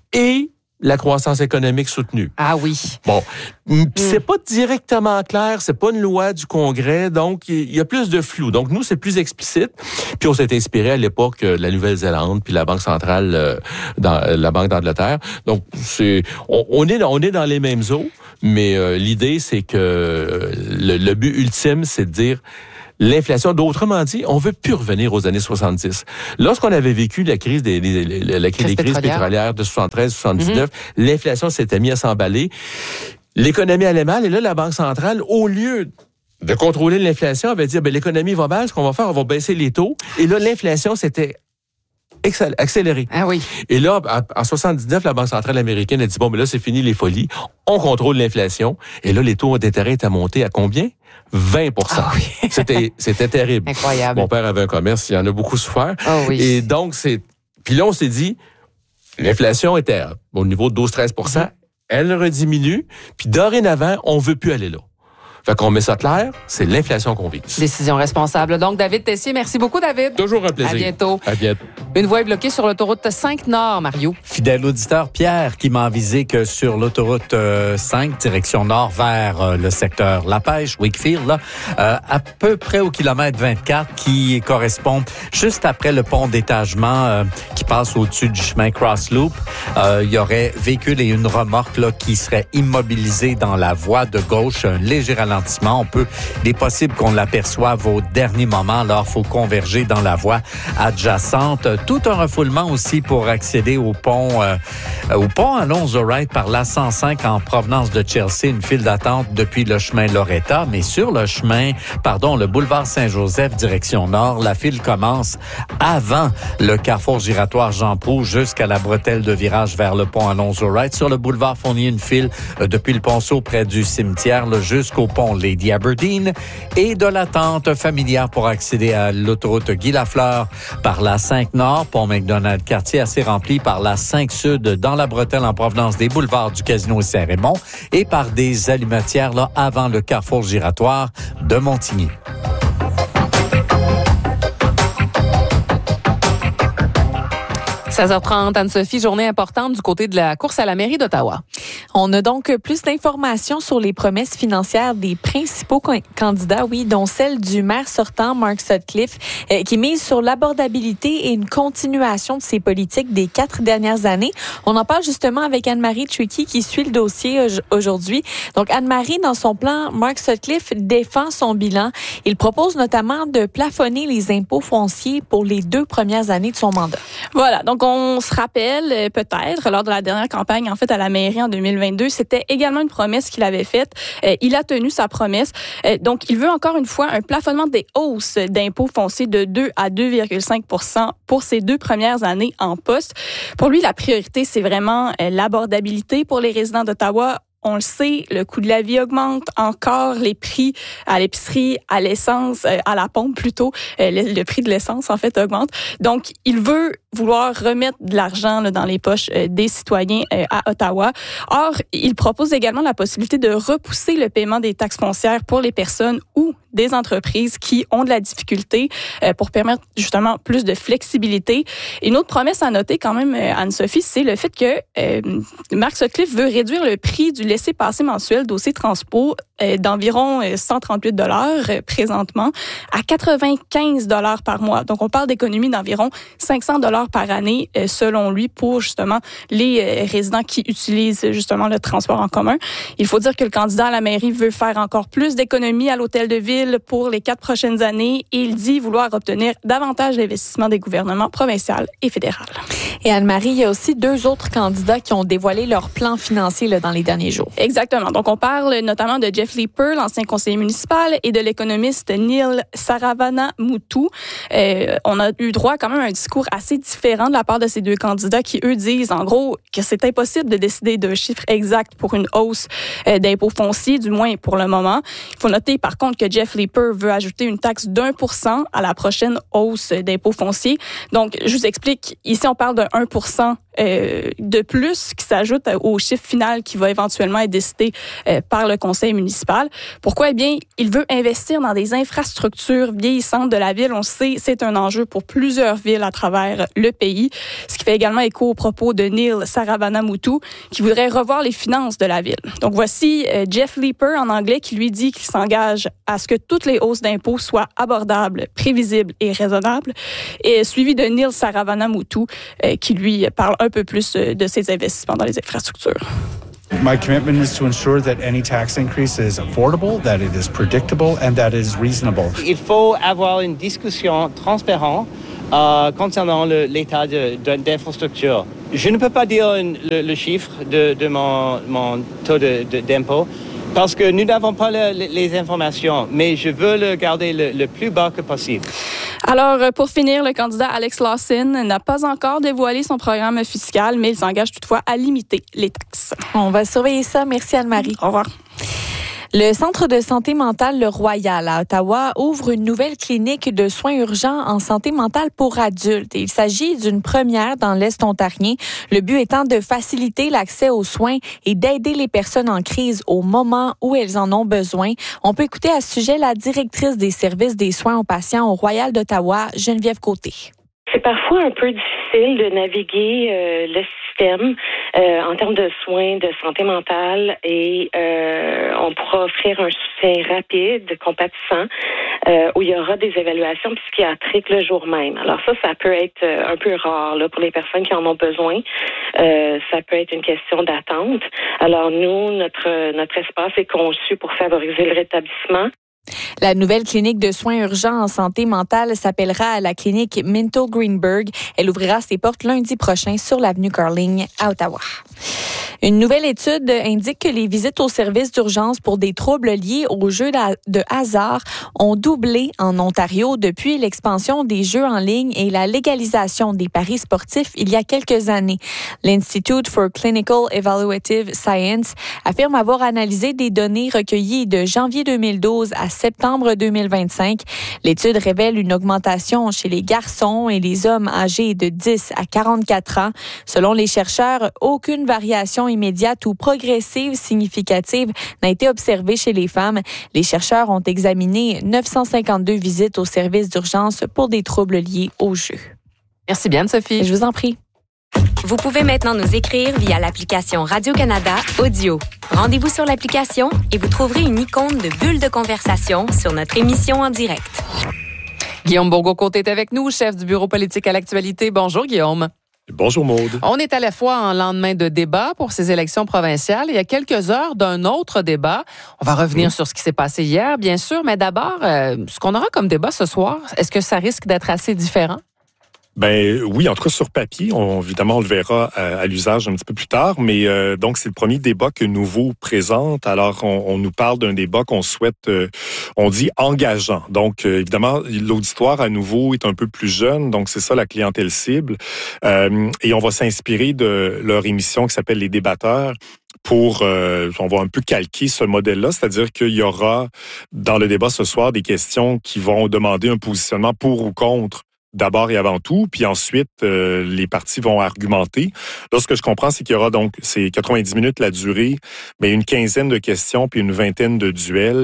[SPEAKER 20] et la croissance économique soutenue.
[SPEAKER 1] Ah oui.
[SPEAKER 20] Bon, mm. c'est pas directement clair, c'est pas une loi du Congrès, donc il y a plus de flou. Donc nous, c'est plus explicite. Puis on s'est inspiré à l'époque de la Nouvelle-Zélande puis la Banque centrale euh, dans la Banque d'Angleterre. Donc c'est on, on est on est dans les mêmes eaux, mais euh, l'idée c'est que le, le but ultime, c'est de dire l'inflation, d'autrement dit, on veut plus revenir aux années soixante-dix. Lorsqu'on avait vécu la crise des, les, les, la, la, crise des crises pétrolières de soixante-treize soixante-dix-neuf, mm-hmm. l'inflation s'était mise à s'emballer. L'économie allait mal et là, la Banque centrale, au lieu de contrôler l'inflation, avait dit, ben, l'économie va mal, ce qu'on va faire, on va baisser les taux. Et là, l'inflation s'était accéléré.
[SPEAKER 1] Ah oui.
[SPEAKER 20] Et là, en soixante-dix-neuf, la Banque centrale américaine a dit, bon, mais là, c'est fini les folies. On contrôle l'inflation. Et là, les taux d'intérêt étaient montés à combien? vingt pour cent.
[SPEAKER 1] Ah oui.
[SPEAKER 20] c'était, c'était terrible.
[SPEAKER 1] Incroyable.
[SPEAKER 20] Mon père avait un commerce, il en a beaucoup souffert.
[SPEAKER 1] Oh oui.
[SPEAKER 20] Et donc, c'est... Puis là, on s'est dit, l'inflation était au niveau de douze à treize pour cent. Mm-hmm. Elle rediminue. Puis dorénavant, on veut plus aller là. Fait qu'on met ça clair, c'est l'inflation qu'on vise.
[SPEAKER 1] Décision responsable. Donc, David Tessier, merci beaucoup, David.
[SPEAKER 20] Toujours un plaisir.
[SPEAKER 1] À bientôt.
[SPEAKER 20] À bientôt.
[SPEAKER 1] Une voie est bloquée sur l'autoroute cinq Nord, Mario.
[SPEAKER 3] Fidèle auditeur Pierre qui m'a avisé que sur l'autoroute cinq, direction nord vers euh, le secteur La Pêche, Wakefield, là, euh, à peu près au kilomètre vingt-quatre, qui correspond juste après le pont d'étagement euh, qui passe au-dessus du chemin Cross Loop, euh, il y aurait véhicule et une remorque là, qui seraient immobilisés dans la voie de gauche, un léger ralentissement. On peut, il est possible qu'on l'aperçoive au dernier moment. Alors, il faut converger dans la voie adjacente. Tout un refoulement aussi pour accéder au pont, euh, au pont Alonzo Wright par l'A cent cinq en provenance de Chelsea. Une file d'attente depuis le chemin Loretta, mais sur le chemin, pardon, le boulevard Saint-Joseph, direction nord, la file commence avant le carrefour giratoire Jean-Proulx jusqu'à la bretelle de virage vers le pont Alonzo Wright. Sur le boulevard Fournier, une file euh, depuis le Ponceau près du cimetière là, jusqu'au pont Lady Aberdeen et de l'attente familière pour accéder à l'autoroute Guy Lafleur par la cinq Nord, pont McDonald, quartier assez rempli par la cinq Sud dans la bretelle en provenance des boulevards du Casino Saint-Raymond et par des allumetières là avant le carrefour giratoire de Montigny.
[SPEAKER 1] seize heures trente, Anne-Sophie, journée importante du côté de la course à la mairie d'Ottawa.
[SPEAKER 9] On a donc plus d'informations sur les promesses financières des principaux candidats, oui, dont celle du maire sortant, Mark Sutcliffe, euh, qui mise sur l'abordabilité et une continuation de ses politiques des quatre dernières années. On en parle justement avec Anne-Marie Tricky qui suit le dossier aujourd'hui. Donc, Anne-Marie, dans son plan, Mark Sutcliffe défend son bilan. Il propose notamment de plafonner les impôts fonciers pour les deux premières années de son mandat.
[SPEAKER 21] Voilà, donc on se rappelle peut-être, lors de la dernière campagne, en fait, à la mairie en deux mille vingt-deux, c'était également une promesse qu'il avait faite. Euh, il a tenu sa promesse. Euh, donc, il veut encore une fois un plafonnement des hausses d'impôts fonciers de deux à deux virgule cinq pour cent pour ces deux premières années en poste. Pour lui, la priorité, c'est vraiment euh, l'abordabilité pour les résidents d'Ottawa. On le sait, le coût de la vie augmente encore, les prix à l'épicerie, à l'essence, euh, à la pompe plutôt, euh, le, le prix de l'essence en fait augmente. Donc, il veut vouloir remettre de l'argent là, dans les poches euh, des citoyens euh, à Ottawa. Or, il propose également la possibilité de repousser le paiement des taxes foncières pour les personnes ou des entreprises qui ont de la difficulté euh, pour permettre justement plus de flexibilité. Une autre promesse à noter quand même, euh, Anne-Sophie, c'est le fait que euh, Mark Sutcliffe veut réduire le prix du laissez-passer mensuel dossier transpo euh, d'environ cent trente-huit dollars euh, présentement à quatre-vingt-quinze dollars par mois. Donc, on parle d'économie d'environ cinq cents dollars par année, euh, selon lui, pour justement les euh, résidents qui utilisent justement le transport en commun. Il faut dire que le candidat à la mairie veut faire encore plus d'économies à l'hôtel de ville pour les quatre prochaines années et il dit vouloir obtenir davantage d'investissements des gouvernements provincial et fédéral.
[SPEAKER 9] Et Anne-Marie, il y a aussi deux autres candidats qui ont dévoilé leur plan financier là, dans les derniers jours.
[SPEAKER 21] Exactement. Donc, on parle notamment de Jeff Leeper, l'ancien conseiller municipal, et de l'économiste Neil Saravanamuthu. Euh, on a eu droit quand même à un discours assez différent de la part de ces deux candidats qui, eux, disent en gros que c'est impossible de décider d'un chiffre exact pour une hausse euh, d'impôts fonciers, du moins pour le moment. Il faut noter par contre que Jeff Leeper veut ajouter une taxe d'un pour cent à la prochaine hausse d'impôts fonciers. Donc, je vous explique, ici on parle d'un un pour cent euh, de plus qui s'ajoute au chiffre final qui va éventuellement être décidé euh, par le conseil municipal. Pourquoi? Eh bien, il veut investir dans des infrastructures vieillissantes de la ville. On sait, c'est un enjeu pour plusieurs villes à travers le pays, ce qui fait également écho aux propos de Neil Saravanamuthu qui voudrait revoir les finances de la ville. Donc, voici euh, Jeff Leeper en anglais qui lui dit qu'il s'engage à ce que toutes les hausses d'impôts soient abordables, prévisibles et raisonnables, et suivi de Neil Saravanamuthu euh, qui lui parle un peu plus de ces investissements dans les infrastructures.
[SPEAKER 2] My commitment is to ensure that any tax increase is affordable, that it is predictable, and that it is reasonable.
[SPEAKER 22] Il faut avoir une discussion transparente euh, concernant le, l'état de, de, d'infrastructure. Je ne peux pas dire une, le, le chiffre de, de mon, mon taux de, de, d'impôt parce que nous n'avons pas le, les informations, mais je veux le garder le, le plus bas que possible.
[SPEAKER 21] Alors, pour finir, le candidat Alex Lawson n'a pas encore dévoilé son programme fiscal, mais il s'engage toutefois à limiter les taxes.
[SPEAKER 9] On va surveiller ça. Merci Anne-Marie.
[SPEAKER 21] Au revoir.
[SPEAKER 9] Le Centre de santé mentale Le Royal à Ottawa ouvre une nouvelle clinique de soins urgents en santé mentale pour adultes. Et il s'agit d'une première dans l'Est ontarien, le but étant de faciliter l'accès aux soins et d'aider les personnes en crise au moment où elles en ont besoin. On peut écouter à ce sujet la directrice des services des soins aux patients au Royal d'Ottawa, Geneviève Côté.
[SPEAKER 23] C'est parfois un peu difficile de naviguer euh, le système euh, en termes de soins de santé mentale et euh, on pourra offrir un soutien rapide, compatissant, euh, où il y aura des évaluations psychiatriques le jour même. Alors ça, ça peut être un peu rare là, pour les personnes qui en ont besoin. Euh, ça peut être une question d'attente. Alors nous, notre notre espace est conçu pour favoriser le rétablissement.
[SPEAKER 9] La nouvelle clinique de soins urgents en santé mentale s'appellera la clinique Minto Greenberg. Elle ouvrira ses portes lundi prochain sur l'avenue Carling à Ottawa. Une nouvelle étude indique que les visites aux services d'urgence pour des troubles liés aux jeux de hasard ont doublé en Ontario depuis l'expansion des jeux en ligne et la légalisation des paris sportifs il y a quelques années. L'Institute for Clinical Evaluative Science affirme avoir analysé des données recueillies de janvier deux mille douze à septembre deux mille vingt-cinq. L'étude révèle une augmentation chez les garçons et les hommes âgés de dix à quarante-quatre ans. Selon les chercheurs, aucune variation immédiate ou progressive significative n'a été observée chez les femmes. Les chercheurs ont examiné neuf cent cinquante-deux visites aux services d'urgence pour des troubles liés au jeu.
[SPEAKER 1] Merci bien, Sophie.
[SPEAKER 9] Je vous en prie.
[SPEAKER 24] Vous pouvez maintenant nous écrire via l'application Radio-Canada Audio. Rendez-vous sur l'application et vous trouverez une icône de bulle de conversation sur notre émission en direct.
[SPEAKER 1] Guillaume Bourgault-Côté est avec nous, chef du bureau politique à l'actualité. Bonjour, Guillaume.
[SPEAKER 25] Bonjour Maude.
[SPEAKER 1] On est à la fois en lendemain de débat pour ces élections provinciales. Il y a quelques heures d'un autre débat. On va revenir mmh. sur ce qui s'est passé hier, bien sûr, mais d'abord, euh, ce qu'on aura comme débat ce soir, est-ce que ça risque d'être assez différent?
[SPEAKER 25] Ben oui, en tout cas sur papier, on, évidemment on le verra à, à l'usage un petit peu plus tard, mais euh, donc c'est le premier débat que Nouveau présente. Alors on, on nous parle d'un débat qu'on souhaite, euh, on dit engageant. Donc euh, évidemment l'auditoire à Nouveau est un peu plus jeune, donc c'est ça la clientèle cible. Euh, et on va s'inspirer de leur émission qui s'appelle Les Débatteurs. Pour, euh, on va un peu calquer ce modèle-là, c'est-à-dire qu'il y aura dans le débat ce soir des questions qui vont demander un positionnement pour ou contre d'abord et avant tout, puis ensuite, euh, les partis vont argumenter. Là, ce que je comprends, c'est qu'il y aura donc, c'est quatre-vingt-dix minutes la durée, mais une quinzaine de questions puis une vingtaine de duels.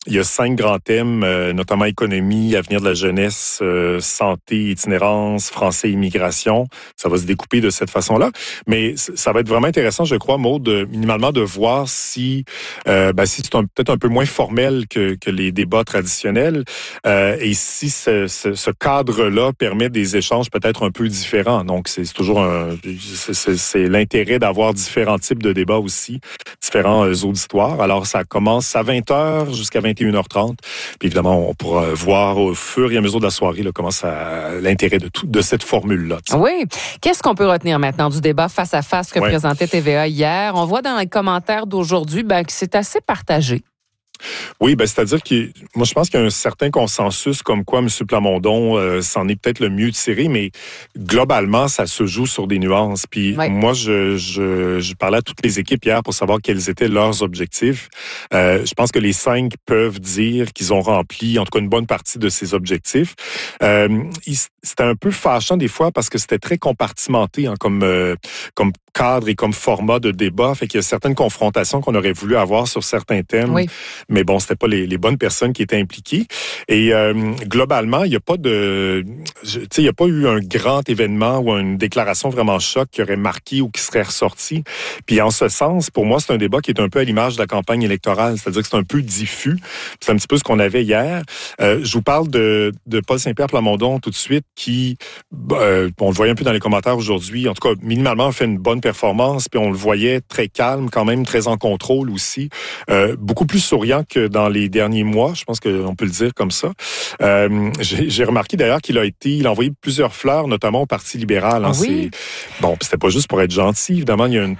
[SPEAKER 25] il y a cinq grands thèmes, euh, notamment économie, avenir de la jeunesse, euh, santé, itinérance, français, immigration. Ça va se découper de cette façon-là. Mais ça va être vraiment intéressant, je crois, Maud, de, minimalement de voir si, euh, ben, si c'est un, peut-être un peu moins formel que, que les débats traditionnels euh, et si ce, ce, ce cadre-là permet des échanges peut-être un peu différents. Donc, c'est, c'est toujours un, c'est, c'est, c'est l'intérêt d'avoir différents types de débats aussi, différents euh, auditoires. Alors, ça commence à vingt heures jusqu'à vingt et une heures trente. Puis évidemment, on pourra voir au fur et à mesure de la soirée là, comment ça, l'intérêt de, tout, de cette formule-là. T'sais.
[SPEAKER 1] Oui. Qu'est-ce qu'on peut retenir maintenant du débat face à face que
[SPEAKER 25] ouais.
[SPEAKER 1] présentait T V A hier? On voit dans les commentaires d'aujourd'hui ben, que c'est assez partagé.
[SPEAKER 25] Oui, ben c'est-à-dire que moi je pense qu'il y a un certain consensus comme quoi M. Plamondon euh, s'en est peut-être le mieux tiré, mais globalement ça se joue sur des nuances. Puis ouais. moi je, je je parlais à toutes les équipes hier pour savoir quels étaient leurs objectifs. Euh, je pense que les cinq peuvent dire qu'ils ont rempli en tout cas une bonne partie de ces objectifs. Euh, c'était un peu fâchant des fois parce que c'était très compartimenté hein, comme euh, comme cadre et comme format de débat. Fait qu'il y a certaines confrontations qu'on aurait voulu avoir sur certains thèmes. Oui. Mais bon, c'était pas les, les bonnes personnes qui étaient impliquées. Et euh, globalement, il n'y a pas de, tu sais, il n'y a pas eu un grand événement ou une déclaration vraiment choc qui aurait marqué ou qui serait ressorti. Puis en ce sens, pour moi, c'est un débat qui est un peu à l'image de la campagne électorale, c'est-à-dire que c'est un peu diffus. C'est un petit peu ce qu'on avait hier. Euh, je vous parle de, de Paul Saint-Pierre Plamondon tout de suite, qui, euh, on le voyait un peu dans les commentaires aujourd'hui. En tout cas, minimalement, a fait une bonne performance. Puis on le voyait très calme, quand même très en contrôle aussi, euh, beaucoup plus souriant que dans les derniers mois, je pense qu'on peut le dire comme ça. Euh, j'ai, j'ai remarqué d'ailleurs qu'il a été, il a envoyé plusieurs fleurs, notamment au Parti libéral. Hein,
[SPEAKER 1] oui.
[SPEAKER 25] C'est, bon, c'était pas juste pour être gentil. Évidemment, il y a une